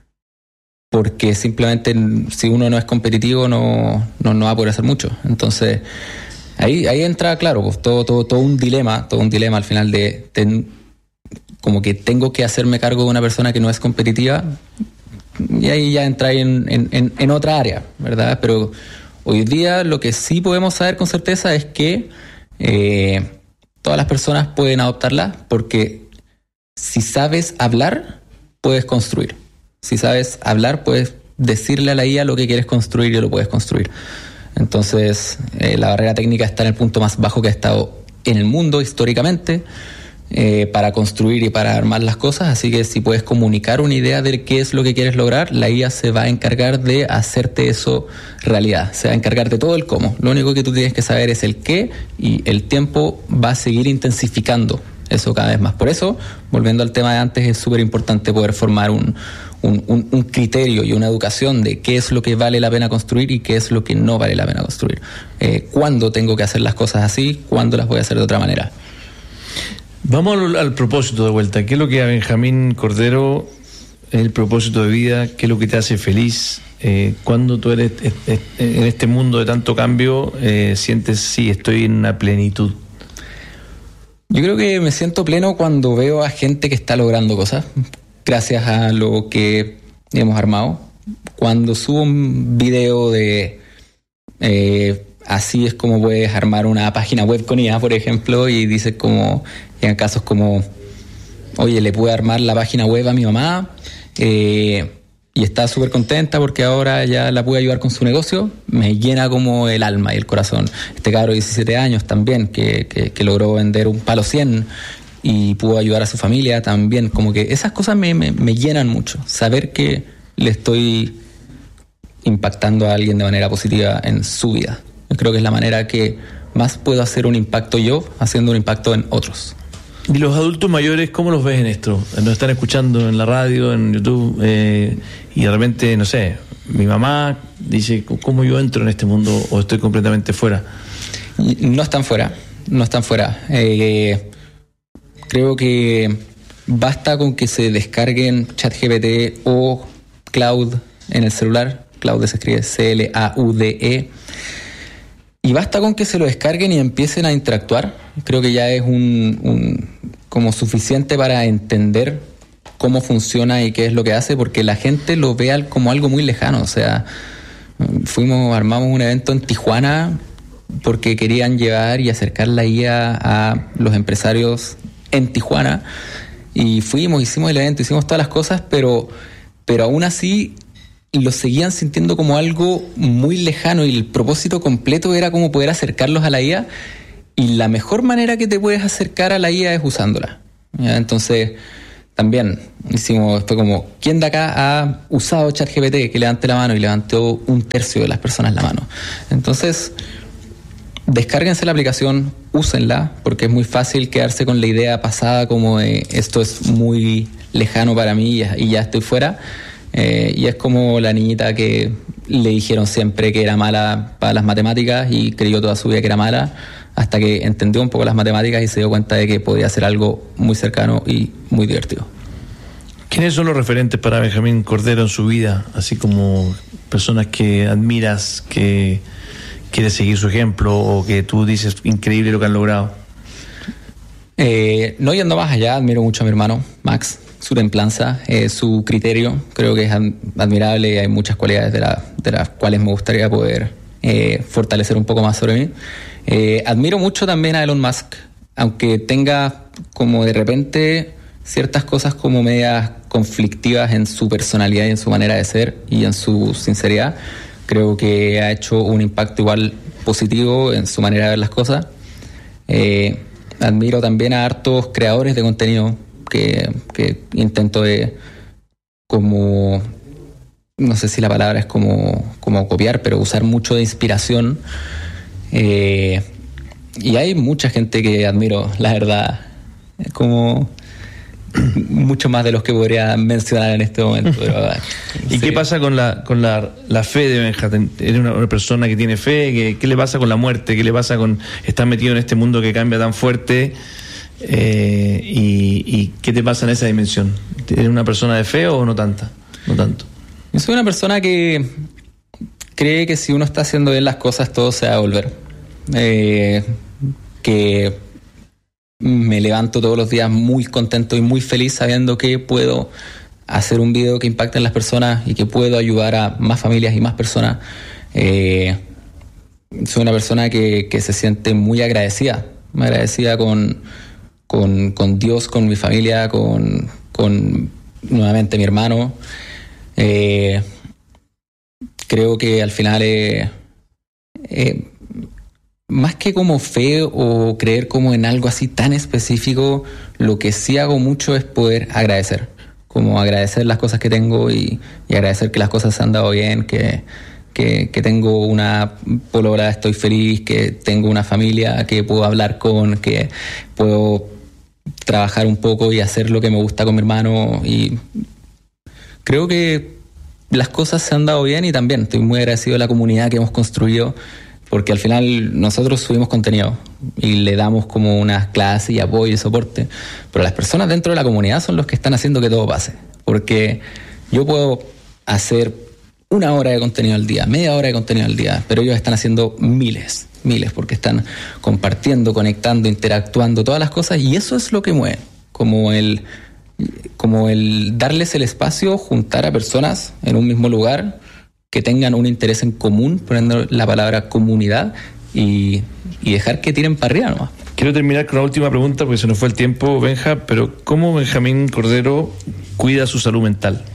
porque simplemente si uno no es competitivo no, no, no va a poder hacer mucho. Entonces ahí, ahí entra, claro, pues todo, todo, todo un dilema, todo un dilema al final de, de como que tengo que hacerme cargo de una persona que no es competitiva, y ahí ya entra en, en, en, en otra área, ¿verdad? Pero hoy día lo que sí podemos saber con certeza es que eh, todas las personas pueden adoptarla, porque si sabes hablar, puedes construir. Si sabes hablar, puedes decirle a la I A lo que quieres construir y lo puedes construir. Entonces, eh, la barrera técnica está en el punto más bajo que ha estado en el mundo históricamente eh, para construir y para armar las cosas. Así que si puedes comunicar una idea de qué es lo que quieres lograr, la I A se va a encargar de hacerte eso realidad. Se va a encargar de todo el cómo. Lo único que tú tienes que saber es el qué, y el tiempo va a seguir intensificando eso cada vez más. Por eso, volviendo al tema de antes, es súper importante poder formar un, un, un, un criterio y una educación de qué es lo que vale la pena construir y qué es lo que no vale la pena construir. Eh, ¿Cuándo tengo que hacer las cosas así? ¿Cuándo las voy a hacer de otra manera? Vamos al, al propósito de vuelta. ¿Qué es lo que a Benjamín Cordero es el propósito de vida? ¿Qué es lo que te hace feliz? Eh, cuando tú eres eh, eh, en este mundo de tanto cambio, eh, sientes, sí, estoy en una plenitud. Yo creo que me siento pleno cuando veo a gente que está logrando cosas gracias a lo que hemos armado. Cuando subo un video de eh, así es como puedes armar una página web con I A, por ejemplo, y dices como, en casos como, oye, le pude armar la página web a mi mamá, eh, y está súper contenta porque ahora ya la pude ayudar con su negocio, me llena como el alma y el corazón. Este cabro de diecisiete años también, que, que, que logró vender un palo cien y pudo ayudar a su familia también, como que esas cosas me, me, me llenan mucho, saber que le estoy impactando a alguien de manera positiva en su vida. Yo creo que es la manera que más puedo hacer un impacto yo, haciendo un impacto en otros. ¿Y los adultos mayores, cómo los ves en esto? Nos están escuchando en la radio, en YouTube, eh, y de repente, no sé, mi mamá dice, ¿cómo yo entro en este mundo o estoy completamente fuera? No están fuera, no están fuera. Eh, creo que basta con que se descarguen ChatGPT o Cloud en el celular. Cloud se escribe C L A U D E. Y basta con que se lo descarguen y empiecen a interactuar. Creo que ya es un, un como suficiente para entender cómo funciona y qué es lo que hace, porque la gente lo ve como algo muy lejano. O sea, fuimos, armamos un evento en Tijuana porque querían llevar y acercar la I A a los empresarios en Tijuana, y fuimos, hicimos el evento, hicimos todas las cosas, pero, pero aún así lo seguían sintiendo como algo muy lejano y el propósito completo era como poder acercarlos a la I A, y la mejor manera que te puedes acercar a la I A es usándola. ¿Ya? Entonces, también hicimos, fue como, ¿quién de acá ha usado ChatGPT? Que levante la mano, y levantó un tercio de las personas la mano. Entonces, descárguense la aplicación, úsenla, porque es muy fácil quedarse con la idea pasada como de esto es muy lejano para mí y ya estoy fuera. Eh, y es como la niñita que le dijeron siempre que era mala para las matemáticas y creyó toda su vida que era mala, hasta que entendió un poco las matemáticas y se dio cuenta de que podía hacer algo muy cercano y muy divertido. ¿Quiénes son los referentes para Benjamín Cordero en su vida? Así como personas que admiras, que quieres seguir su ejemplo, o que tú dices increíble lo que han logrado. Eh, no yendo más allá, admiro mucho a mi hermano, Max. Su templanza, eh, su criterio, creo que es admirable y hay muchas cualidades de, la, de las cuales me gustaría poder eh, fortalecer un poco más sobre mí. Eh, admiro mucho también a Elon Musk, aunque tenga como de repente ciertas cosas como medias conflictivas en su personalidad y en su manera de ser y en su sinceridad. Creo que ha hecho un impacto igual positivo en su manera de ver las cosas. Eh, admiro también a hartos creadores de contenido que, que intento de como, no sé si la palabra es como, como copiar, pero usar mucho de inspiración. Eh, y hay mucha gente que admiro, la verdad, como mucho más de los que podría mencionar en este momento. Pero, ¿Y sí. qué pasa con la con la, la fe de Benjamín? ¿Eres una, una persona que tiene fe? ¿Qué, ¿Qué le pasa con la muerte? ¿Qué le pasa con estar metido en este mundo que cambia tan fuerte? Eh, y, ¿Y qué te pasa en esa dimensión? ¿Eres una persona de fe o no tanta? No tanto. Yo soy una persona que cree que si uno está haciendo bien las cosas, todo se va a volver. Eh, que me levanto todos los días muy contento y muy feliz sabiendo que puedo hacer un video que impacte en las personas y que puedo ayudar a más familias y más personas. Eh, soy una persona que, que se siente muy agradecida, muy agradecida con, con, con Dios, con mi familia, con, con nuevamente mi hermano. Eh, creo que al final eh, eh, más que como fe o creer como en algo así tan específico, lo que sí hago mucho es poder agradecer, como agradecer las cosas que tengo y, y agradecer que las cosas se han dado bien, que, que, que tengo una polola, estoy feliz, que tengo una familia que puedo hablar con, que puedo trabajar un poco y hacer lo que me gusta con mi hermano, y creo que las cosas se han dado bien y también estoy muy agradecido de la comunidad que hemos construido, porque al final nosotros subimos contenido y le damos como unas clases y apoyo y soporte, pero las personas dentro de la comunidad son los que están haciendo que todo pase, porque yo puedo hacer una hora de contenido al día, media hora de contenido al día, pero ellos están haciendo miles, miles, porque están compartiendo, conectando, interactuando, todas las cosas, y eso es lo que mueve, como el, como el darles el espacio, juntar a personas en un mismo lugar, que tengan un interés en común, poniendo la palabra comunidad, y, y dejar que tiren para arriba nomás. Quiero terminar con una última pregunta porque se nos fue el tiempo, Benja, pero ¿cómo Benjamín Cordero cuida su salud mental?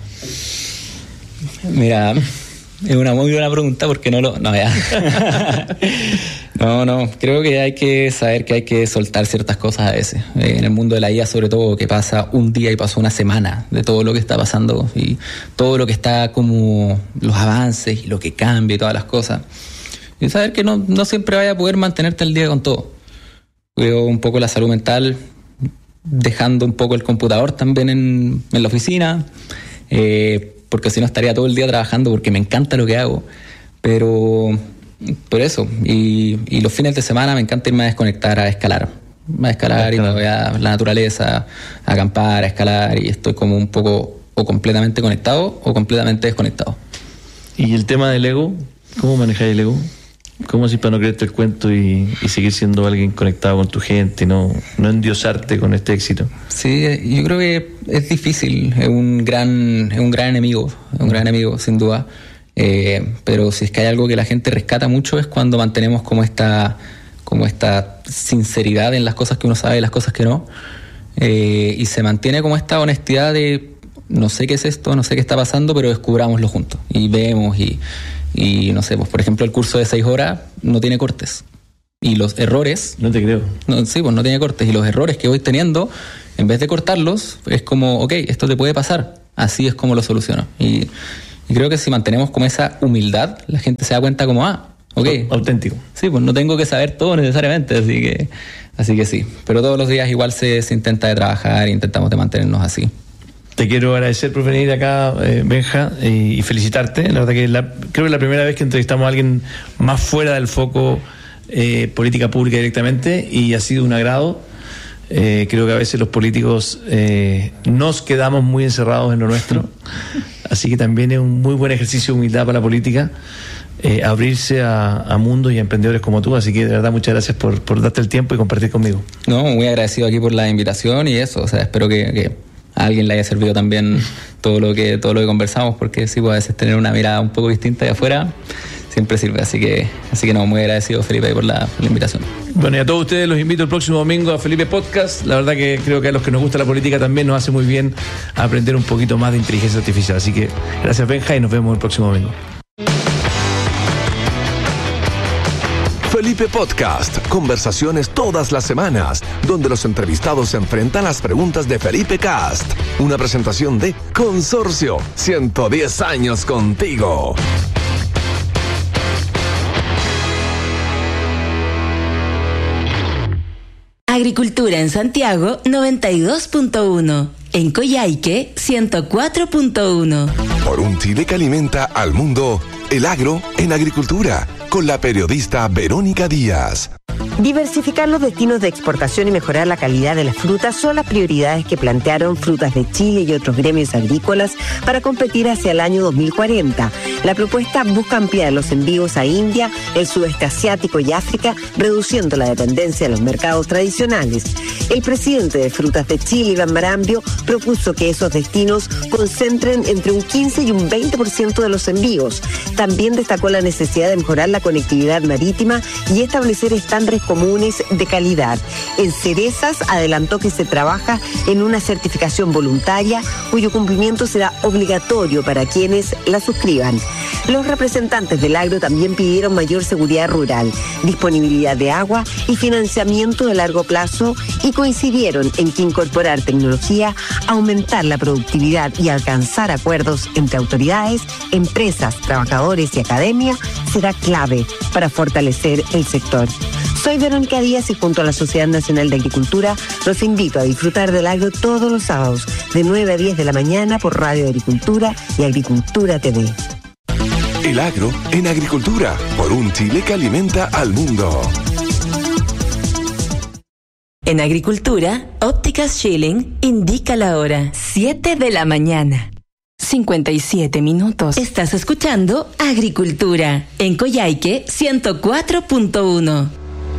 Mira, es una muy buena pregunta porque no lo... No, ya. no, no, creo que hay que saber que hay que soltar ciertas cosas a veces. En el mundo de la I A, sobre todo, que pasa un día y pasa una semana de todo lo que está pasando y todo lo que está como los avances y lo que cambia y todas las cosas. Y saber que no, no siempre vaya a poder mantenerte al día con todo. Cuido un poco la salud mental, dejando un poco el computador también en, en la oficina, eh, porque si no estaría todo el día trabajando porque me encanta lo que hago, pero por eso, y, y los fines de semana me encanta irme a desconectar, a escalar, a escalar y me voy a la naturaleza, a acampar, a escalar, y estoy como un poco o completamente conectado o completamente desconectado. ¿Y el tema del ego? ¿Cómo manejáis el ego? ¿Cómo así para no creerte el cuento y, y seguir siendo alguien conectado con tu gente, no, no endiosarte con este éxito? Sí, yo creo que es difícil, es un gran, es un gran enemigo, es un gran enemigo sin duda, eh, pero si es que hay algo que la gente rescata mucho es cuando mantenemos como esta, como esta sinceridad en las cosas que uno sabe y las cosas que no, eh, y se mantiene como esta honestidad de no sé qué es esto, no sé qué está pasando, pero descubrámoslo juntos y vemos y, y no sé, pues por ejemplo el curso de seis horas no tiene cortes y los errores... No te creo. No, sí, pues no tiene cortes y los errores que voy teniendo, en vez de cortarlos, es como, ok, esto te puede pasar, así es como lo soluciono. Y, y creo que si mantenemos como esa humildad, la gente se da cuenta como, ah, ok. Auténtico. Sí, pues no tengo que saber todo necesariamente, así que así que sí. Pero todos los días igual se, se intenta de trabajar e intentamos de mantenernos así. Te quiero agradecer por venir acá, eh, Benja, y, y felicitarte. La verdad que la, creo que es la primera vez que entrevistamos a alguien más fuera del foco eh, política pública directamente y ha sido un agrado. Eh, creo que a veces los políticos eh, nos quedamos muy encerrados en lo nuestro. Así que también es un muy buen ejercicio de humildad para la política. Eh, abrirse a, a mundos y a emprendedores como tú, así que de verdad muchas gracias por, por darte el tiempo y compartir conmigo. No, muy agradecido aquí por la invitación y eso, o sea, espero que, que a alguien le haya servido también todo lo que todo lo que conversamos, porque sí, pues a veces tener una mirada un poco distinta de afuera siempre sirve, así que así que no, muy agradecido Felipe por la, por la invitación. Bueno, y a todos ustedes los invito el próximo domingo a Felipe Podcast. La verdad que creo que a los que nos gusta la política también nos hace muy bien aprender un poquito más de inteligencia artificial, así que gracias Benja y nos vemos el próximo domingo. Felipe Podcast, conversaciones todas las semanas, donde los entrevistados se enfrentan a las preguntas de Felipe Cast. Una presentación de Consorcio, ciento diez años contigo. Agricultura en Santiago noventa y dos punto uno. En Coyhaique ciento cuatro punto uno. Por un Chile que alimenta al mundo, el agro en agricultura, con la periodista Verónica Díaz. Diversificar los destinos de exportación y mejorar la calidad de las frutas son las prioridades que plantearon Frutas de Chile y otros gremios agrícolas para competir hacia el año dos mil cuarenta. La propuesta busca ampliar los envíos a India, el sudeste asiático y África, reduciendo la dependencia de los mercados tradicionales. El presidente de Frutas de Chile, Iván Marambio, propuso que esos destinos concentren entre un quince y un veinte por ciento de los envíos. También destacó la necesidad de mejorar la conectividad marítima y establecer estándares comunes de calidad. En cerezas adelantó que se trabaja en una certificación voluntaria cuyo cumplimiento será obligatorio para quienes la suscriban. Los representantes del agro también pidieron mayor seguridad rural, disponibilidad de agua y financiamiento de largo plazo y coincidieron en que incorporar tecnología, aumentar la productividad y alcanzar acuerdos entre autoridades, empresas, trabajadores y academia será clave para fortalecer el sector. Soy Verónica Díaz y junto a la Sociedad Nacional de Agricultura los invito a disfrutar del agro todos los sábados de nueve a diez de la mañana por Radio Agricultura y Agricultura T V. El agro en agricultura, por un Chile que alimenta al mundo. En agricultura, Ópticas Schilling indica la hora siete de la mañana. cincuenta y siete minutos. Estás escuchando Agricultura en Coyhaique ciento cuatro punto uno.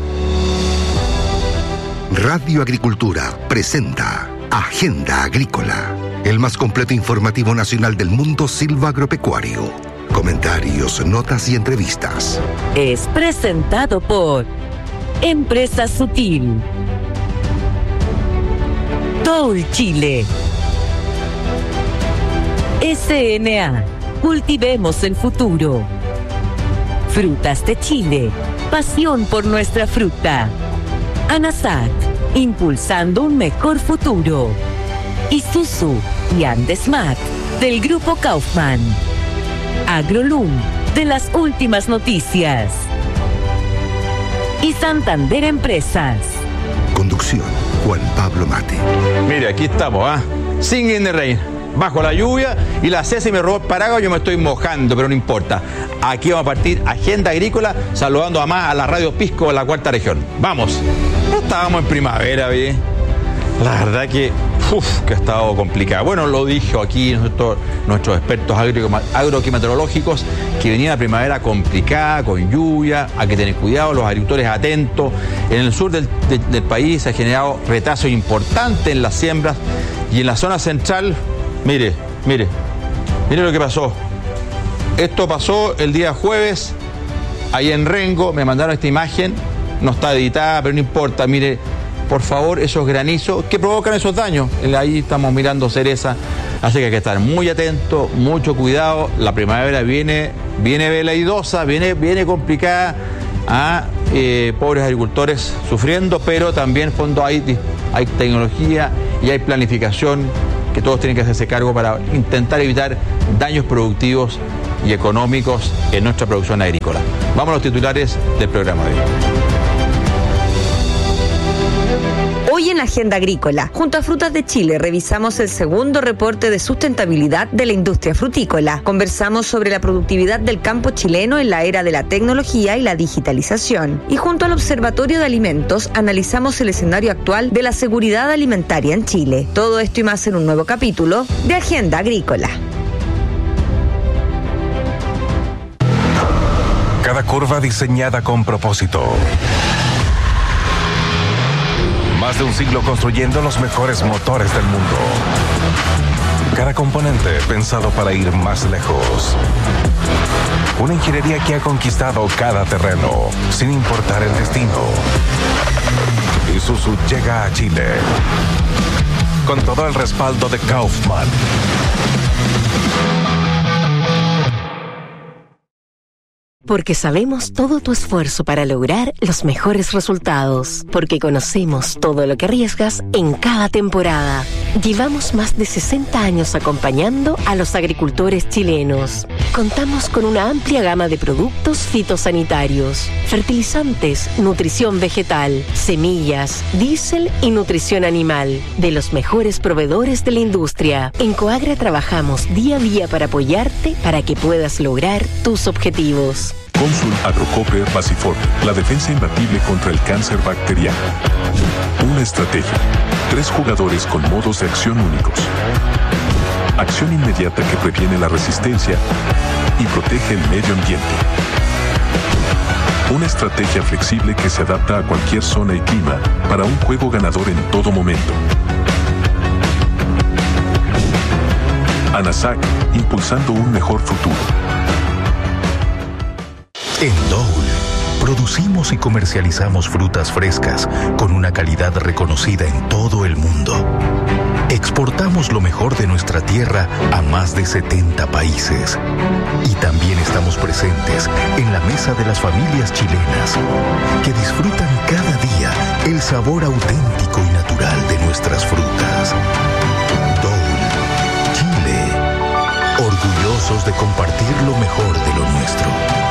Radio Agricultura presenta Agenda Agrícola, el más completo informativo nacional del mundo silvagropecuario. Comentarios, notas y entrevistas. Es presentado por Empresa Sutil, Toul Chile, S N A, cultivemos el futuro. Frutas de Chile, pasión por nuestra fruta. ANASAT, impulsando un mejor futuro. Isuzu y Andesmat, del Grupo Kaufman. Agrolum, de las últimas noticias. Y Santander Empresas. Conducción, Juan Pablo Mate. Mire, aquí estamos, ¿ah? ¿eh? Sin in the rain. Bajo la lluvia y la Ceci me robó el paraguas, yo me estoy mojando, pero no importa. Aquí vamos a partir Agenda Agrícola, saludando a más a la Radio Pisco de la cuarta región. ¡Vamos! No estábamos en primavera, ¿ve? La verdad que, uf, que ha estado complicado. Bueno, lo dijo aquí nuestro, nuestros expertos agro, agroquimatológicos, que venía la primavera complicada, con lluvia, hay que tener cuidado, los agricultores atentos. En el sur del, de, del país se ha generado retraso importante en las siembras y en la zona central. Mire, mire, mire lo que pasó. Esto pasó el día jueves, ahí en Rengo, me mandaron esta imagen, no está editada, pero no importa, mire, por favor, esos granizos que provocan esos daños. Ahí estamos mirando cereza, así que hay que estar muy atento, mucho cuidado. La primavera viene, viene veleidosa, viene, viene complicada. A eh, pobres agricultores sufriendo, pero también en fondo hay, hay tecnología y hay planificación que todos tienen que hacerse cargo para intentar evitar daños productivos y económicos en nuestra producción agrícola. Vamos a los titulares del programa de hoy. Hoy en Agenda Agrícola, junto a Frutas de Chile, revisamos el segundo reporte de sustentabilidad de la industria frutícola. Conversamos sobre la productividad del campo chileno en la era de la tecnología y la digitalización. Y junto al Observatorio de Alimentos, analizamos el escenario actual de la seguridad alimentaria en Chile. Todo esto y más en un nuevo capítulo de Agenda Agrícola. Cada curva diseñada con propósito. Más de un siglo construyendo los mejores motores del mundo. Cada componente pensado para ir más lejos. Una ingeniería que ha conquistado cada terreno, sin importar el destino. Isuzu llega a Chile con todo el respaldo de Kaufman. Porque sabemos todo tu esfuerzo para lograr los mejores resultados. Porque conocemos todo lo que arriesgas en cada temporada. Llevamos más de sesenta años acompañando a los agricultores chilenos. Contamos con una amplia gama de productos fitosanitarios, fertilizantes, nutrición vegetal, semillas, diésel y nutrición animal, de los mejores proveedores de la industria. En Coagra trabajamos día a día para apoyarte para que puedas lograr tus objetivos. Consul Agrocopper Basifor, la defensa imbatible contra el cáncer bacteriano. Una estrategia. Tres jugadores con modos de acción únicos. Acción inmediata que previene la resistencia y protege el medio ambiente. Una estrategia flexible que se adapta a cualquier zona y clima para un juego ganador en todo momento. ANASAC, impulsando un mejor futuro. En Dole, producimos y comercializamos frutas frescas con una calidad reconocida en todo el mundo. Exportamos lo mejor de nuestra tierra a más de setenta países. Y también estamos presentes en la mesa de las familias chilenas, que disfrutan cada día el sabor auténtico y natural de nuestras frutas. Dole, Chile, orgullosos de compartir lo mejor de lo nuestro.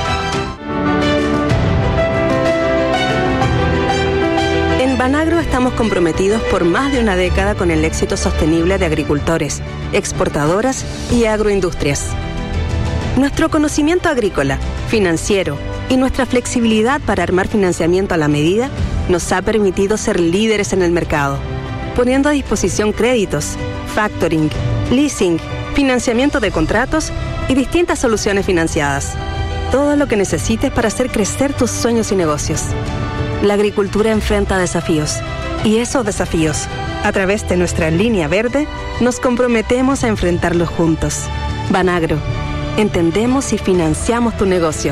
En Banagro estamos comprometidos por más de una década con el éxito sostenible de agricultores, exportadoras y agroindustrias. Nuestro conocimiento agrícola, financiero y nuestra flexibilidad para armar financiamiento a la medida nos ha permitido ser líderes en el mercado, poniendo a disposición créditos, factoring, leasing, financiamiento de contratos y distintas soluciones financiadas. Todo lo que necesites para hacer crecer tus sueños y negocios. La agricultura enfrenta desafíos y esos desafíos, a través de nuestra línea verde, nos comprometemos a enfrentarlos juntos. Banagro, entendemos y financiamos tu negocio.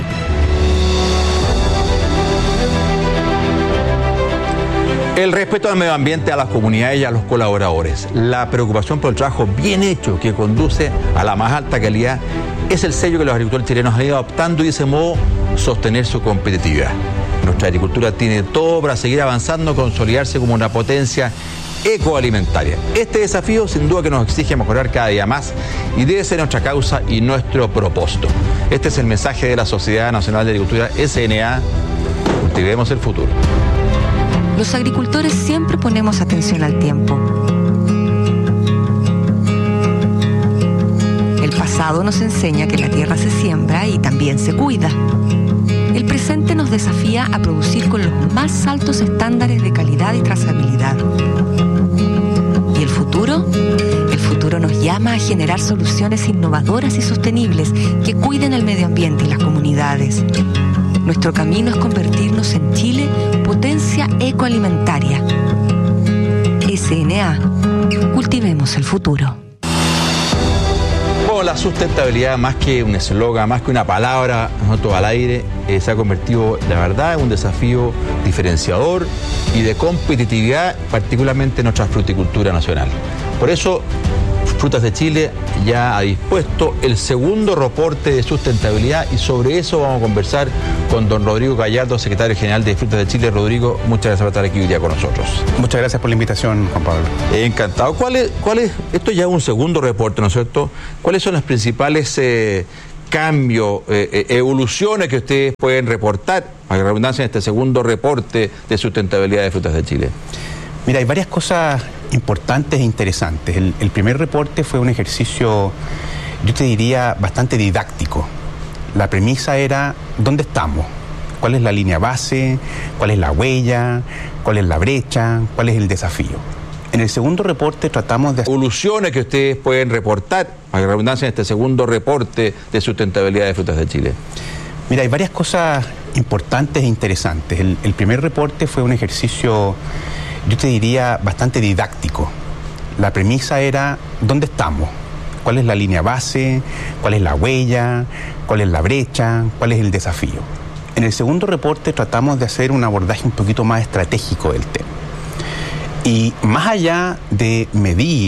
El respeto al medio ambiente, a las comunidades y a los colaboradores. La preocupación por el trabajo bien hecho que conduce a la más alta calidad es el sello que los agricultores chilenos han ido adoptando y de ese modo sostener su competitividad. Nuestra agricultura tiene todo para seguir avanzando, consolidarse como una potencia ecoalimentaria. Este desafío sin duda que nos exige mejorar cada día más y debe ser nuestra causa y nuestro propósito. Este es el mensaje de la Sociedad Nacional de Agricultura, S N A. Cultivemos el futuro. Los agricultores siempre ponemos atención al tiempo. El pasado nos enseña que la tierra se siembra y también se cuida. El presente nos desafía a producir con los más altos estándares de calidad y trazabilidad. ¿Y el futuro? El futuro nos llama a generar soluciones innovadoras y sostenibles que cuiden el medio ambiente y las comunidades. Nuestro camino es convertirnos en Chile potencia ecoalimentaria. S N A. Cultivemos el futuro. Bueno, la sustentabilidad, más que un eslogan, más que una palabra, no todo al aire, eh, se ha convertido, la verdad, en un desafío diferenciador y de competitividad, particularmente en nuestra fruticultura nacional. Por eso, Frutas de Chile ya ha dispuesto el segundo reporte de sustentabilidad y sobre eso vamos a conversar con don Rodrigo Gallardo, secretario general de Frutas de Chile. Rodrigo, muchas gracias por estar aquí hoy día con nosotros. Muchas gracias por la invitación, Juan Pablo. Eh, encantado. ¿Cuál es, cuál es, esto ya es un segundo reporte, ¿no es cierto? ¿Cuáles son las principales eh, cambios, eh, evoluciones que ustedes pueden reportar, a la redundancia, en este segundo reporte de sustentabilidad de Frutas de Chile? Mira, hay varias cosas importantes e interesantes. El, el primer reporte fue un ejercicio, yo te diría, bastante didáctico. La premisa era, ¿dónde estamos? ¿Cuál es la línea base? ¿Cuál es la huella? ¿Cuál es la brecha? ¿Cuál es el desafío? En el segundo reporte tratamos de... Evoluciones que ustedes pueden reportar, a la redundancia, en este segundo reporte de sustentabilidad de Frutas de Chile. Mira, hay varias cosas importantes e interesantes. El, el primer reporte fue un ejercicio, yo te diría, bastante didáctico. La premisa era, ¿dónde estamos? ¿Cuál es la línea base? ¿Cuál es la huella? ¿Cuál es la brecha? ¿Cuál es el desafío? En el segundo reporte tratamos de hacer un abordaje un poquito más estratégico del tema. Y más allá de medir